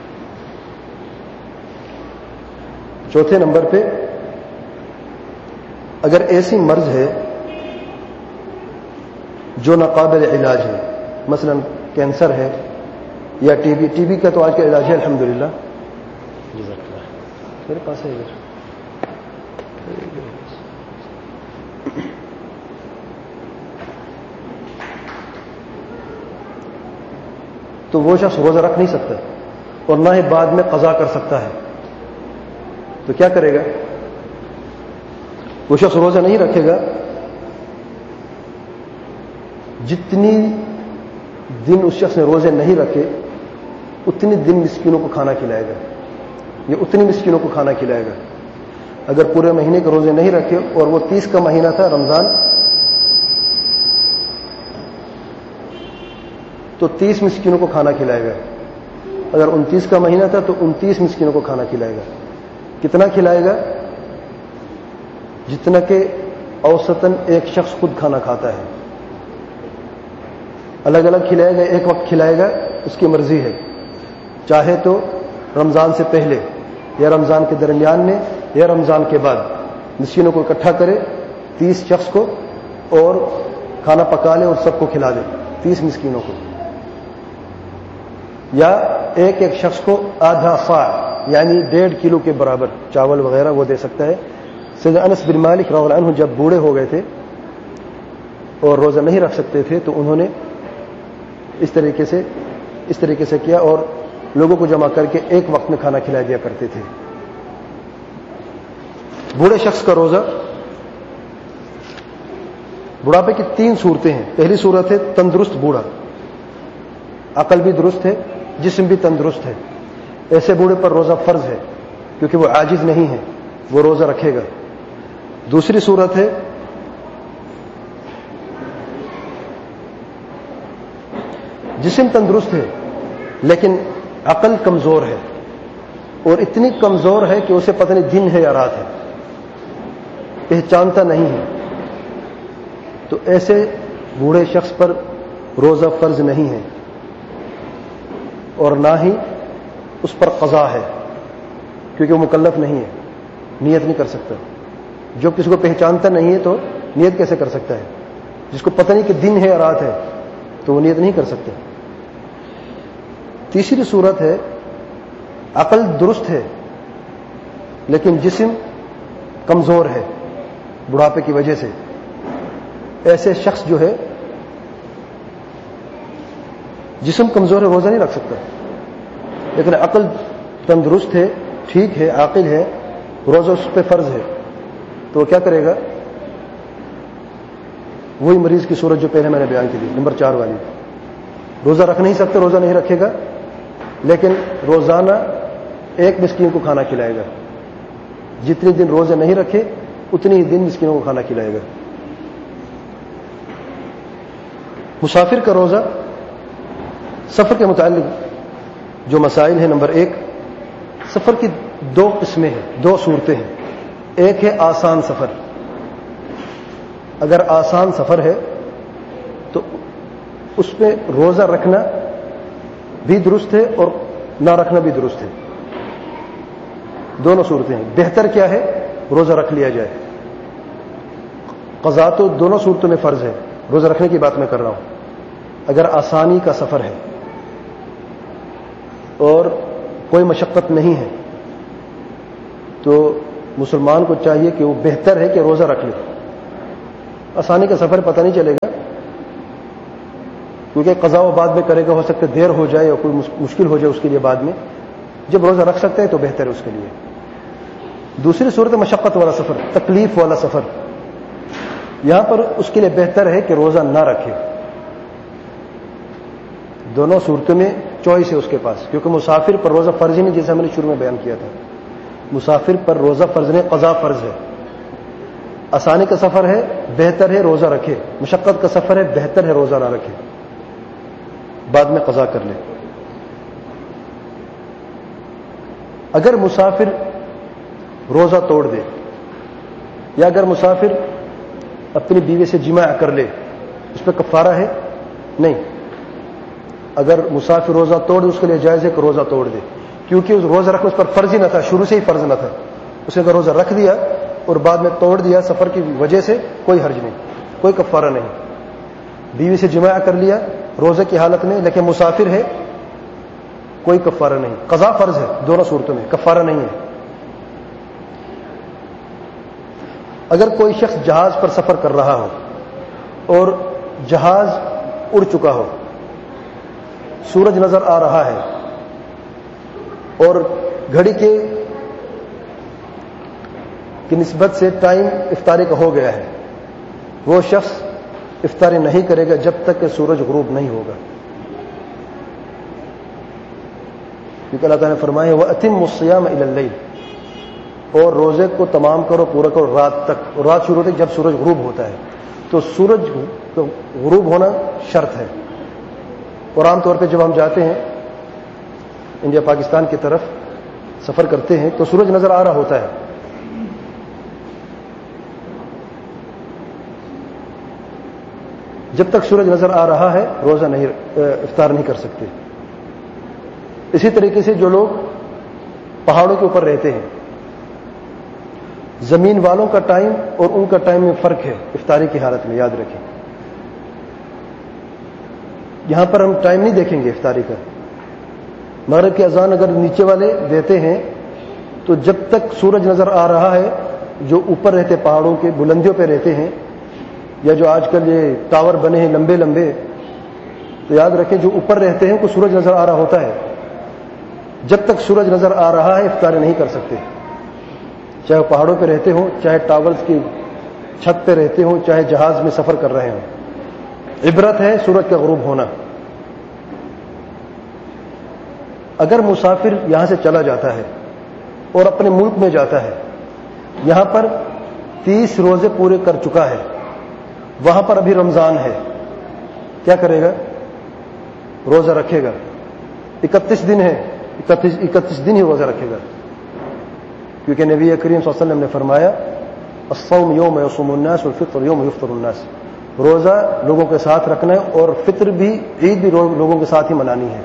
چوتھے نمبر پہ، اگر ایسی مرض ہے جو ناقابل علاج ہے، مثلا کینسر ہے یا ٹی بی، ٹی بی کا تو آج کا علاج ہے الحمدللہ، میرے پاس ہے ادھر، تو وہ شخص روزہ رکھ نہیں سکتا اور نہ ہی بعد میں قضا کر سکتا ہے، تو کیا کرے گا؟ وہ شخص روزہ نہیں رکھے گا، جتنی دن اس شخص نے روزے نہیں رکھے اتنی دن مسکینوں کو کھانا کھلائے گا، یا اتنی مسکینوں کو کھانا کھلائے گا۔ اگر پورے مہینے کے روزے نہیں رکھے اور وہ تیس کا مہینہ تھا رمضان، تو تیس مسکینوں کو کھانا کھلائے گا۔ اگر انتیس کا مہینہ تھا تو انتیس مسکینوں کو کھانا کھلائے گا۔ کتنا کھلائے گا؟ جتنا کہ اوسطاً ایک شخص خود کھانا کھاتا ہے۔ الگ الگ کھلائے گا، ایک وقت کھلائے گا، اس کی مرضی ہے، چاہے تو رمضان سے پہلے یا رمضان کے درمیان میں یا رمضان کے بعد مسکینوں کو اکٹھا کرے، تیس شخص کو، اور کھانا پکا لے اور سب کو کھلا دے، تیس مسکینوں کو، یا ایک ایک شخص کو آدھا صاع یعنی ڈیڑھ کلو کے برابر چاول وغیرہ وہ دے سکتا ہے۔ سیدنا انس بن مالک رضی اللہ عنہ جب بوڑھے ہو گئے تھے اور روزہ نہیں رکھ سکتے تھے تو انہوں نے اس طریقے سے اس طریقے سے کیا اور لوگوں کو جمع کر کے ایک وقت میں کھانا کھلا دیا کرتے تھے۔ بوڑھے شخص کا روزہ، بڑھاپے کی تین صورتیں ہیں۔ پہلی صورت ہے تندرست بوڑھا، عقل بھی درست ہے، جسم بھی تندرست ہے، ایسے بوڑھے پر روزہ فرض ہے کیونکہ وہ عاجز نہیں ہے، وہ روزہ رکھے گا۔ دوسری صورت ہے جسم تندرست ہے لیکن عقل کمزور ہے، اور اتنی کمزور ہے کہ اسے پتہ نہیں دن ہے یا رات ہے، پہچانتا نہیں ہے، تو ایسے بوڑھے شخص پر روزہ فرض نہیں ہے اور نہ ہی اس پر قضا ہے کیونکہ وہ مکلف نہیں ہے، نیت نہیں کر سکتا۔ جو کسی کو پہچانتا نہیں ہے تو نیت کیسے کر سکتا ہے؟ جس کو پتہ نہیں کہ دن ہے یا رات ہے تو وہ نیت نہیں کر سکتا۔ تیسری صورت ہے عقل درست ہے لیکن جسم کمزور ہے بڑھاپے کی وجہ سے، ایسے شخص جو ہے جسم کمزور ہے، روزہ نہیں رکھ سکتا، لیکن عقل تندرست ہے، ٹھیک ہے، عاقل ہے، روزہ اس پہ فرض ہے، تو وہ کیا کرے گا؟ وہی مریض کی صورت جو پہلے میں نے بیان کی تھی، نمبر چار والی، روزہ رکھ نہیں سکتے، روزہ نہیں رکھے گا، لیکن روزانہ ایک مسکین کو کھانا کھلائے گا، جتنے دن روزے نہیں رکھے اتنی ہی دن مسکینوں کو کھانا کھلائے گا۔ مسافر کا روزہ، سفر کے متعلق جو مسائل ہیں، نمبر ایک، سفر کی دو قسمیں ہیں، دو صورتیں ہیں۔ ایک ہے آسان سفر، اگر آسان سفر ہے تو اس پہ روزہ رکھنا بھی درست ہے اور نہ رکھنا بھی درست ہے، دونوں صورتیں ہیں۔ بہتر کیا ہے؟ روزہ رکھ لیا جائے، قضا تو دونوں صورتوں میں فرض ہے، روزہ رکھنے کی بات میں کر رہا ہوں۔ اگر آسانی کا سفر ہے اور کوئی مشقت نہیں ہے تو مسلمان کو چاہیے کہ وہ بہتر ہے کہ روزہ رکھ لے. آسانی کا سفر پتہ نہیں چلے گا کیونکہ قضا و بعد میں کرے گا, ہو سکتا ہے دیر ہو جائے یا کوئی مشکل ہو جائے اس کے لیے بعد میں. جب روزہ رکھ سکتے ہیں تو بہتر ہے اس کے لیے. دوسری صورت مشقت والا سفر, تکلیف والا سفر, یہاں پر اس کے لیے بہتر ہے کہ روزہ نہ رکھے. دونوں صورتوں میں چوائس ہے اس کے پاس, کیونکہ مسافر پر روزہ فرض ہی نہیں, جیسے ہم نے شروع میں بیان کیا تھا. مسافر پر روزہ فرض نہیں, قضا فرض ہے. آسانی کا سفر ہے, بہتر ہے روزہ رکھے. مشقت کا سفر ہے, بہتر ہے روزہ نہ رکھے, بعد میں قضا کر لے. اگر مسافر روزہ توڑ دے یا اگر مسافر اپنی بیوی سے جماع کر لے, اس پہ کفارہ ہے؟ نہیں. اگر مسافر روزہ توڑ دے اس کے لیے جائز ہے کہ روزہ توڑ دے, کیونکہ اس روزہ رکھنا اس پر فرض ہی نہ تھا, شروع سے ہی فرض نہ تھا. اس نے اگر روزہ رکھ دیا اور بعد میں توڑ دیا سفر کی وجہ سے, کوئی حرج نہیں, کوئی کفارہ نہیں. بیوی سے جماع کر لیا روزے کی حالت میں لیکن مسافر ہے, کوئی کفارہ نہیں. قضا فرض ہے دونوں صورتوں میں, کفارہ نہیں ہے. اگر کوئی شخص جہاز پر سفر کر رہا ہو اور جہاز اڑ چکا ہو, سورج نظر آ رہا ہے اور گھڑی کے کی نسبت سے ٹائم افطاری کا ہو گیا ہے, وہ شخص افطاری نہیں کرے گا جب تک کہ سورج غروب نہیں ہوگا. کیونکہ اللہ تعالیٰ نے فرمایا وَأَتِمُّ الصِّيَامَ إِلَى اللَّيْلِ, اور روزے کو تمام کرو, پورا کرو رات تک. اور رات شروع ہوتی ہے جب سورج غروب ہوتا ہے, تو سورج غروب ہونا شرط ہے. اور عام طور پہ جب ہم جاتے ہیں انڈیا پاکستان کی طرف سفر کرتے ہیں تو سورج نظر آ رہا ہوتا ہے. جب تک سورج نظر آ رہا ہے روزہ نہیں, افطار نہیں کر سکتے. اسی طریقے سے جو لوگ پہاڑوں کے اوپر رہتے ہیں, زمین والوں کا ٹائم اور ان کا ٹائم میں فرق ہے افطاری کی حالت میں, یاد رکھیں. یہاں پر ہم ٹائم نہیں دیکھیں گے افطاری کا. مغرب کی اذان اگر نیچے والے دیتے ہیں تو جب تک سورج نظر آ رہا ہے, جو اوپر رہتے پہاڑوں کے بلندیوں پہ رہتے ہیں, یا جو آج کل یہ ٹاور بنے ہیں لمبے لمبے, تو یاد رکھیں جو اوپر رہتے ہیں ان کو سورج نظر آ رہا ہوتا ہے. جب تک سورج نظر آ رہا ہے افطاری نہیں کر سکتے, چاہے پہاڑوں پہ رہتے ہوں, چاہے ٹاورز کی چھت پہ رہتے ہوں, چاہے جہاز میں سفر کر رہے ہوں. عبرت ہے سورج کا غروب ہونا. اگر مسافر یہاں سے چلا جاتا ہے اور اپنے ملک میں جاتا ہے, یہاں پر تیس روزے پورے کر چکا ہے, وہاں پر ابھی رمضان ہے, کیا کرے گا؟ روزہ رکھے گا. اکتیس دن ہے, اکتیس اکتیس دن ہی روزہ رکھے گا, کیونکہ نبی کریم صلی اللہ علیہ وسلم نے فرمایا الصوم یوم یصوم الناس والفطر یوم یفطر الناس, روزہ لوگوں کے ساتھ رکھنا ہے اور فطر بھی, عید بھی لوگوں کے ساتھ ہی منانی ہے.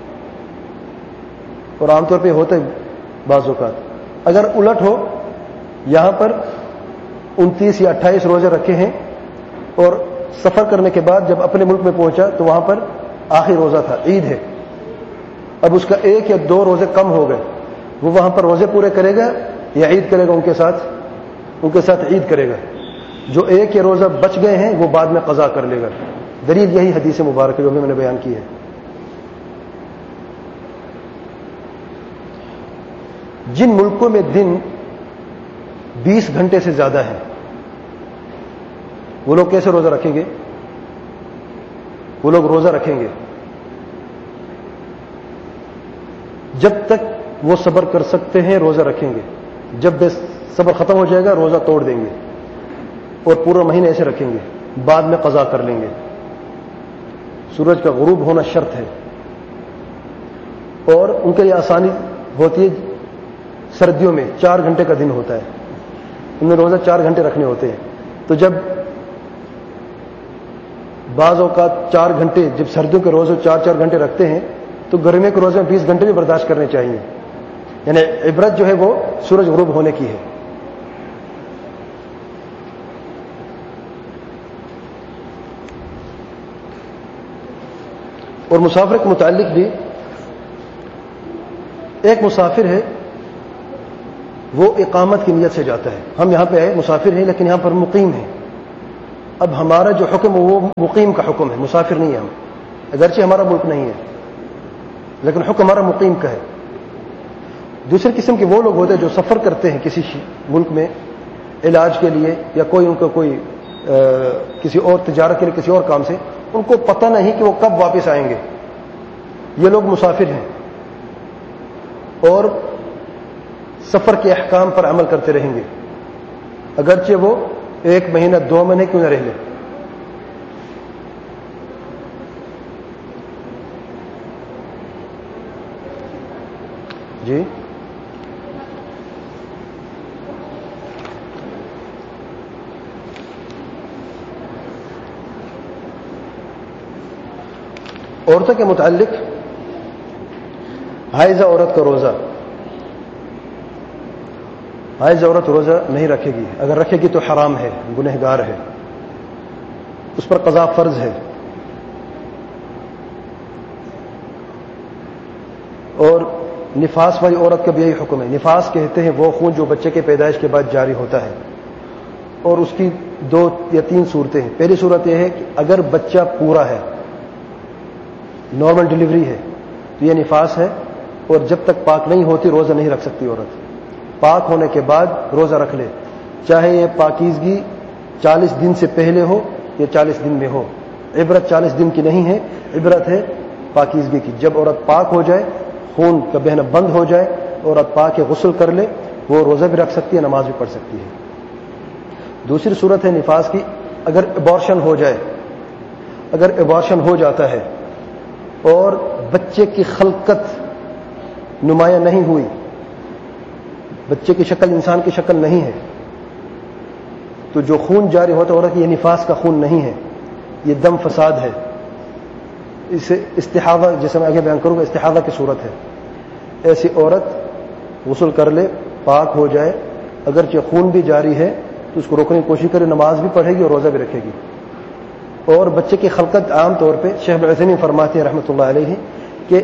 اور عام طور پہ ہوتا ہے بعض اوقات. اگر الٹ ہو, یہاں پر انتیس یا اٹھائیس روزے رکھے ہیں اور سفر کرنے کے بعد جب اپنے ملک میں پہنچا تو وہاں پر آخری روزہ تھا, عید ہے, اب اس کا ایک یا دو روزے کم ہو گئے, وہ وہاں پر روزے پورے کرے گا یا عید کرے گا؟ ان کے ساتھ ان کے ساتھ عید کرے گا. جو ایک یا روزہ بچ گئے ہیں وہ بعد میں قضا کر لے گا. دلیل یہی حدیث مبارک جو میں نے بیان کی ہے. جن ملکوں میں دن بیس گھنٹے سے زیادہ ہیں وہ لوگ کیسے روزہ رکھیں گے؟ وہ لوگ روزہ رکھیں گے جب تک وہ صبر کر سکتے ہیں, روزہ رکھیں گے. جب بے صبر ختم ہو جائے گا روزہ توڑ دیں گے اور پورا مہینہ ایسے رکھیں گے, بعد میں قضا کر لیں گے. سورج کا غروب ہونا شرط ہے. اور ان کے لیے آسانی ہوتی ہے سردیوں میں, چار گھنٹے کا دن ہوتا ہے, ان میں روزہ چار گھنٹے رکھنے ہوتے ہیں. تو جب بعض اوقات چار گھنٹے, جب سردیوں کے روزے چار چار گھنٹے رکھتے ہیں تو گرمیوں کے روزے میں بیس گھنٹے بھی برداشت کرنے چاہیے. یعنی عبرت جو ہے وہ سورج غروب ہونے کی ہے. اور مسافر کے متعلق بھی, ایک مسافر ہے وہ اقامت کی نیت سے جاتا ہے. ہم یہاں پہ آئے مسافر ہیں لیکن یہاں پر مقیم ہیں. اب ہمارا جو حکم ہے وہ مقیم کا حکم ہے, مسافر نہیں ہے ہم, اگرچہ ہمارا ملک نہیں ہے لیکن حکم ہمارا مقیم کا ہے. دوسرے قسم کے وہ لوگ ہوتے ہیں جو سفر کرتے ہیں کسی ملک میں علاج کے لیے یا کوئی ان کا کوئی آ, کسی اور تجارت کے لیے کسی اور کام سے, ان کو پتہ نہیں کہ وہ کب واپس آئیں گے. یہ لوگ مسافر ہیں اور سفر کے احکام پر عمل کرتے رہیں گے اگرچہ وہ ایک مہینہ دو مہینے کیوں نہ رہ لیں. جی عورتوں کے متعلق حائضہ عورت کا روزہ, حائض عورت روزہ نہیں رکھے گی, اگر رکھے گی تو حرام ہے, گنہگار ہے, اس پر قضا فرض ہے. اور نفاس والی عورت کا بھی یہی حکم ہے. نفاس کہتے ہیں وہ خون جو بچے کے پیدائش کے بعد جاری ہوتا ہے, اور اس کی دو یا تین صورتیں ہیں. پہلی صورت یہ ہے کہ اگر بچہ پورا ہے, نارمل ڈلیوری ہے, تو یہ نفاس ہے, اور جب تک پاک نہیں ہوتی روزہ نہیں رکھ سکتی عورت. پاک ہونے کے بعد روزہ رکھ لے, چاہے یہ پاکیزگی چالیس دن سے پہلے ہو یا چالیس دن میں ہو. عبرت چالیس دن کی نہیں ہے, عبرت ہے پاکیزگی کی. جب عورت پاک ہو جائے, خون کا بہنا بند ہو جائے, عورت پاک کے غسل کر لے, وہ روزہ بھی رکھ سکتی ہے, نماز بھی پڑھ سکتی ہے. دوسری صورت ہے نفاس کی, اگر ابارشن ہو جائے, اگر ابارشن ہو جاتا ہے اور بچے کی خلقت نمایاں نہیں ہوئی, بچے کی شکل انسان کی شکل نہیں ہے, تو جو خون جاری ہوتا ہے عورت یہ نفاس کا خون نہیں ہے, یہ دم فساد ہے. اسے استحاضہ, جیسے میں آگے بیان کروں گا, استحاضہ کی صورت ہے. ایسی عورت غسل کر لے, پاک ہو جائے, اگرچہ خون بھی جاری ہے تو اس کو روکنے کی کوشش کرے, نماز بھی پڑھے گی اور روزہ بھی رکھے گی. اور بچے کی خلقت عام طور پہ شیخ ابن عثیمین فرماتے ہیں رحمۃ اللہ علیہ کہ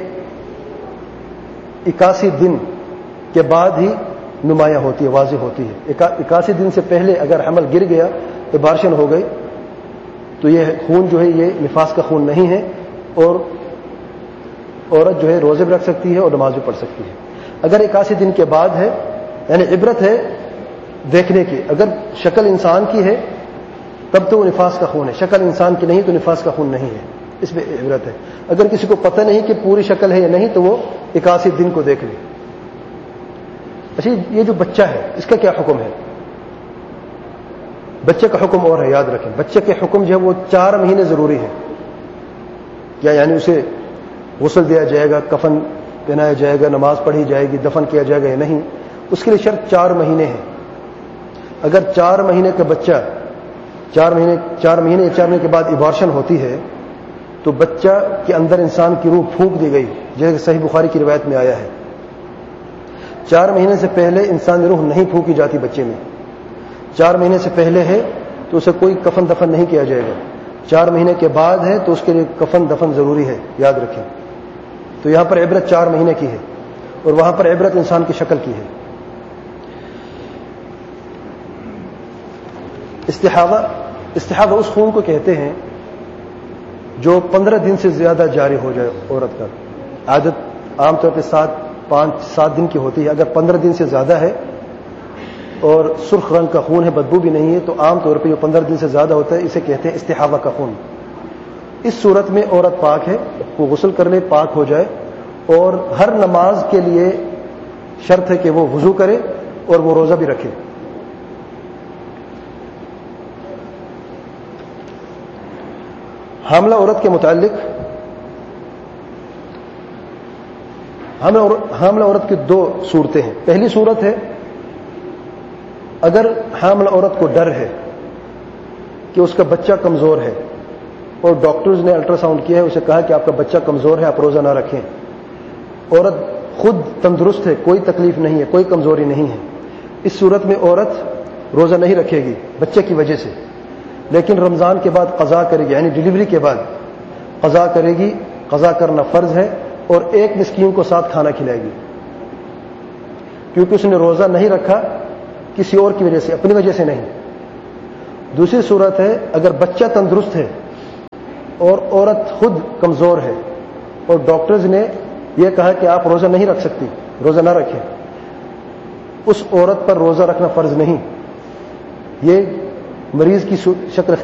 اکاسی دن کے بعد ہی نمایاں ہوتی ہے, واضح ہوتی ہے. اکاسی دن سے پہلے اگر حمل گر گیا, ابارشن ہو گئی, تو یہ خون جو ہے یہ نفاس کا خون نہیں ہے, اور عورت جو ہے روزے بھی رکھ سکتی ہے اور نماز بھی پڑھ سکتی ہے. اگر اکاسی دن کے بعد ہے, یعنی عبرت ہے دیکھنے کی, اگر شکل انسان کی ہے تب تو وہ نفاس کا خون ہے, شکل انسان کی نہیں تو نفاس کا خون نہیں ہے, اس میں عبرت ہے. اگر کسی کو پتہ نہیں کہ پوری شکل ہے یا نہیں تو وہ اکاسی دن کو دیکھ لے. اچھا, یہ جو بچہ ہے اس کا کیا حکم ہے؟ بچے کا حکم اور ہے, یاد رکھیں. بچے کے حکم جو ہے وہ چار مہینے ضروری ہے. کیا یعنی اسے غسل دیا جائے گا, کفن پہنایا جائے گا, نماز پڑھی جائے گی, دفن کیا جائے گا یا نہیں, اس کے لیے شرط چار مہینے ہے. اگر چار مہینے کا بچہ چار مہینے چار مہینے یا چار مہینے کے بعد ابارشن ہوتی ہے تو بچہ کے اندر انسان کی روح پھونک دی گئی, جیسے کہ صحیح بخاری کی روایت میں آیا ہے. چار مہینے سے پہلے انسان روح نہیں پھونکی جاتی بچے میں. چار مہینے سے پہلے ہے تو اسے کوئی کفن دفن نہیں کیا جائے گا. چار مہینے کے بعد ہے تو اس کے لیے کفن دفن ضروری ہے, یاد رکھیں. تو یہاں پر عبرت چار مہینے کی ہے اور وہاں پر عبرت انسان کی شکل کی ہے. استحاضہ استحاضہ اس خون کو کہتے ہیں جو پندرہ دن سے زیادہ جاری ہو جائے عورت کا. عادت عام طور پہ سات پانچ سات دن کی ہوتی ہے. اگر پندرہ دن سے زیادہ ہے اور سرخ رنگ کا خون ہے, بدبو بھی نہیں ہے, تو عام طور پہ جو پندرہ دن سے زیادہ ہوتا ہے اسے کہتے ہیں استحاضہ کا خون. اس صورت میں عورت پاک ہے, وہ غسل کر لے, پاک ہو جائے, اور ہر نماز کے لیے شرط ہے کہ وہ وضو کرے اور وہ روزہ بھی رکھے. حاملہ عورت کے متعلق حاملہ عورت کی دو صورتیں ہیں. پہلی صورت ہے اگر حاملہ عورت کو ڈر ہے کہ اس کا بچہ کمزور ہے اور ڈاکٹرز نے الٹرا ساؤنڈ کیا ہے, اسے کہا کہ آپ کا بچہ کمزور ہے, آپ روزہ نہ رکھیں. عورت خود تندرست ہے, کوئی تکلیف نہیں ہے, کوئی کمزوری نہیں ہے. اس صورت میں عورت روزہ نہیں رکھے گی بچے کی وجہ سے, لیکن رمضان کے بعد قضا کرے گی, یعنی ڈلیوری کے بعد قضا کرے گی. قضا کرنا فرض ہے, اور ایک مسکین کو ساتھ کھانا کھلائے گی. کیونکہ اس نے روزہ نہیں رکھا کسی اور کی وجہ سے، اپنی وجہ سے نہیں۔ دوسری صورت ہے اگر بچہ تندرست ہے اور عورت خود کمزور ہے اور ڈاکٹرز نے یہ کہا کہ آپ روزہ نہیں رکھ سکتی، روزہ نہ رکھیں، اس عورت پر روزہ رکھنا فرض نہیں، یہ مریض کی شکل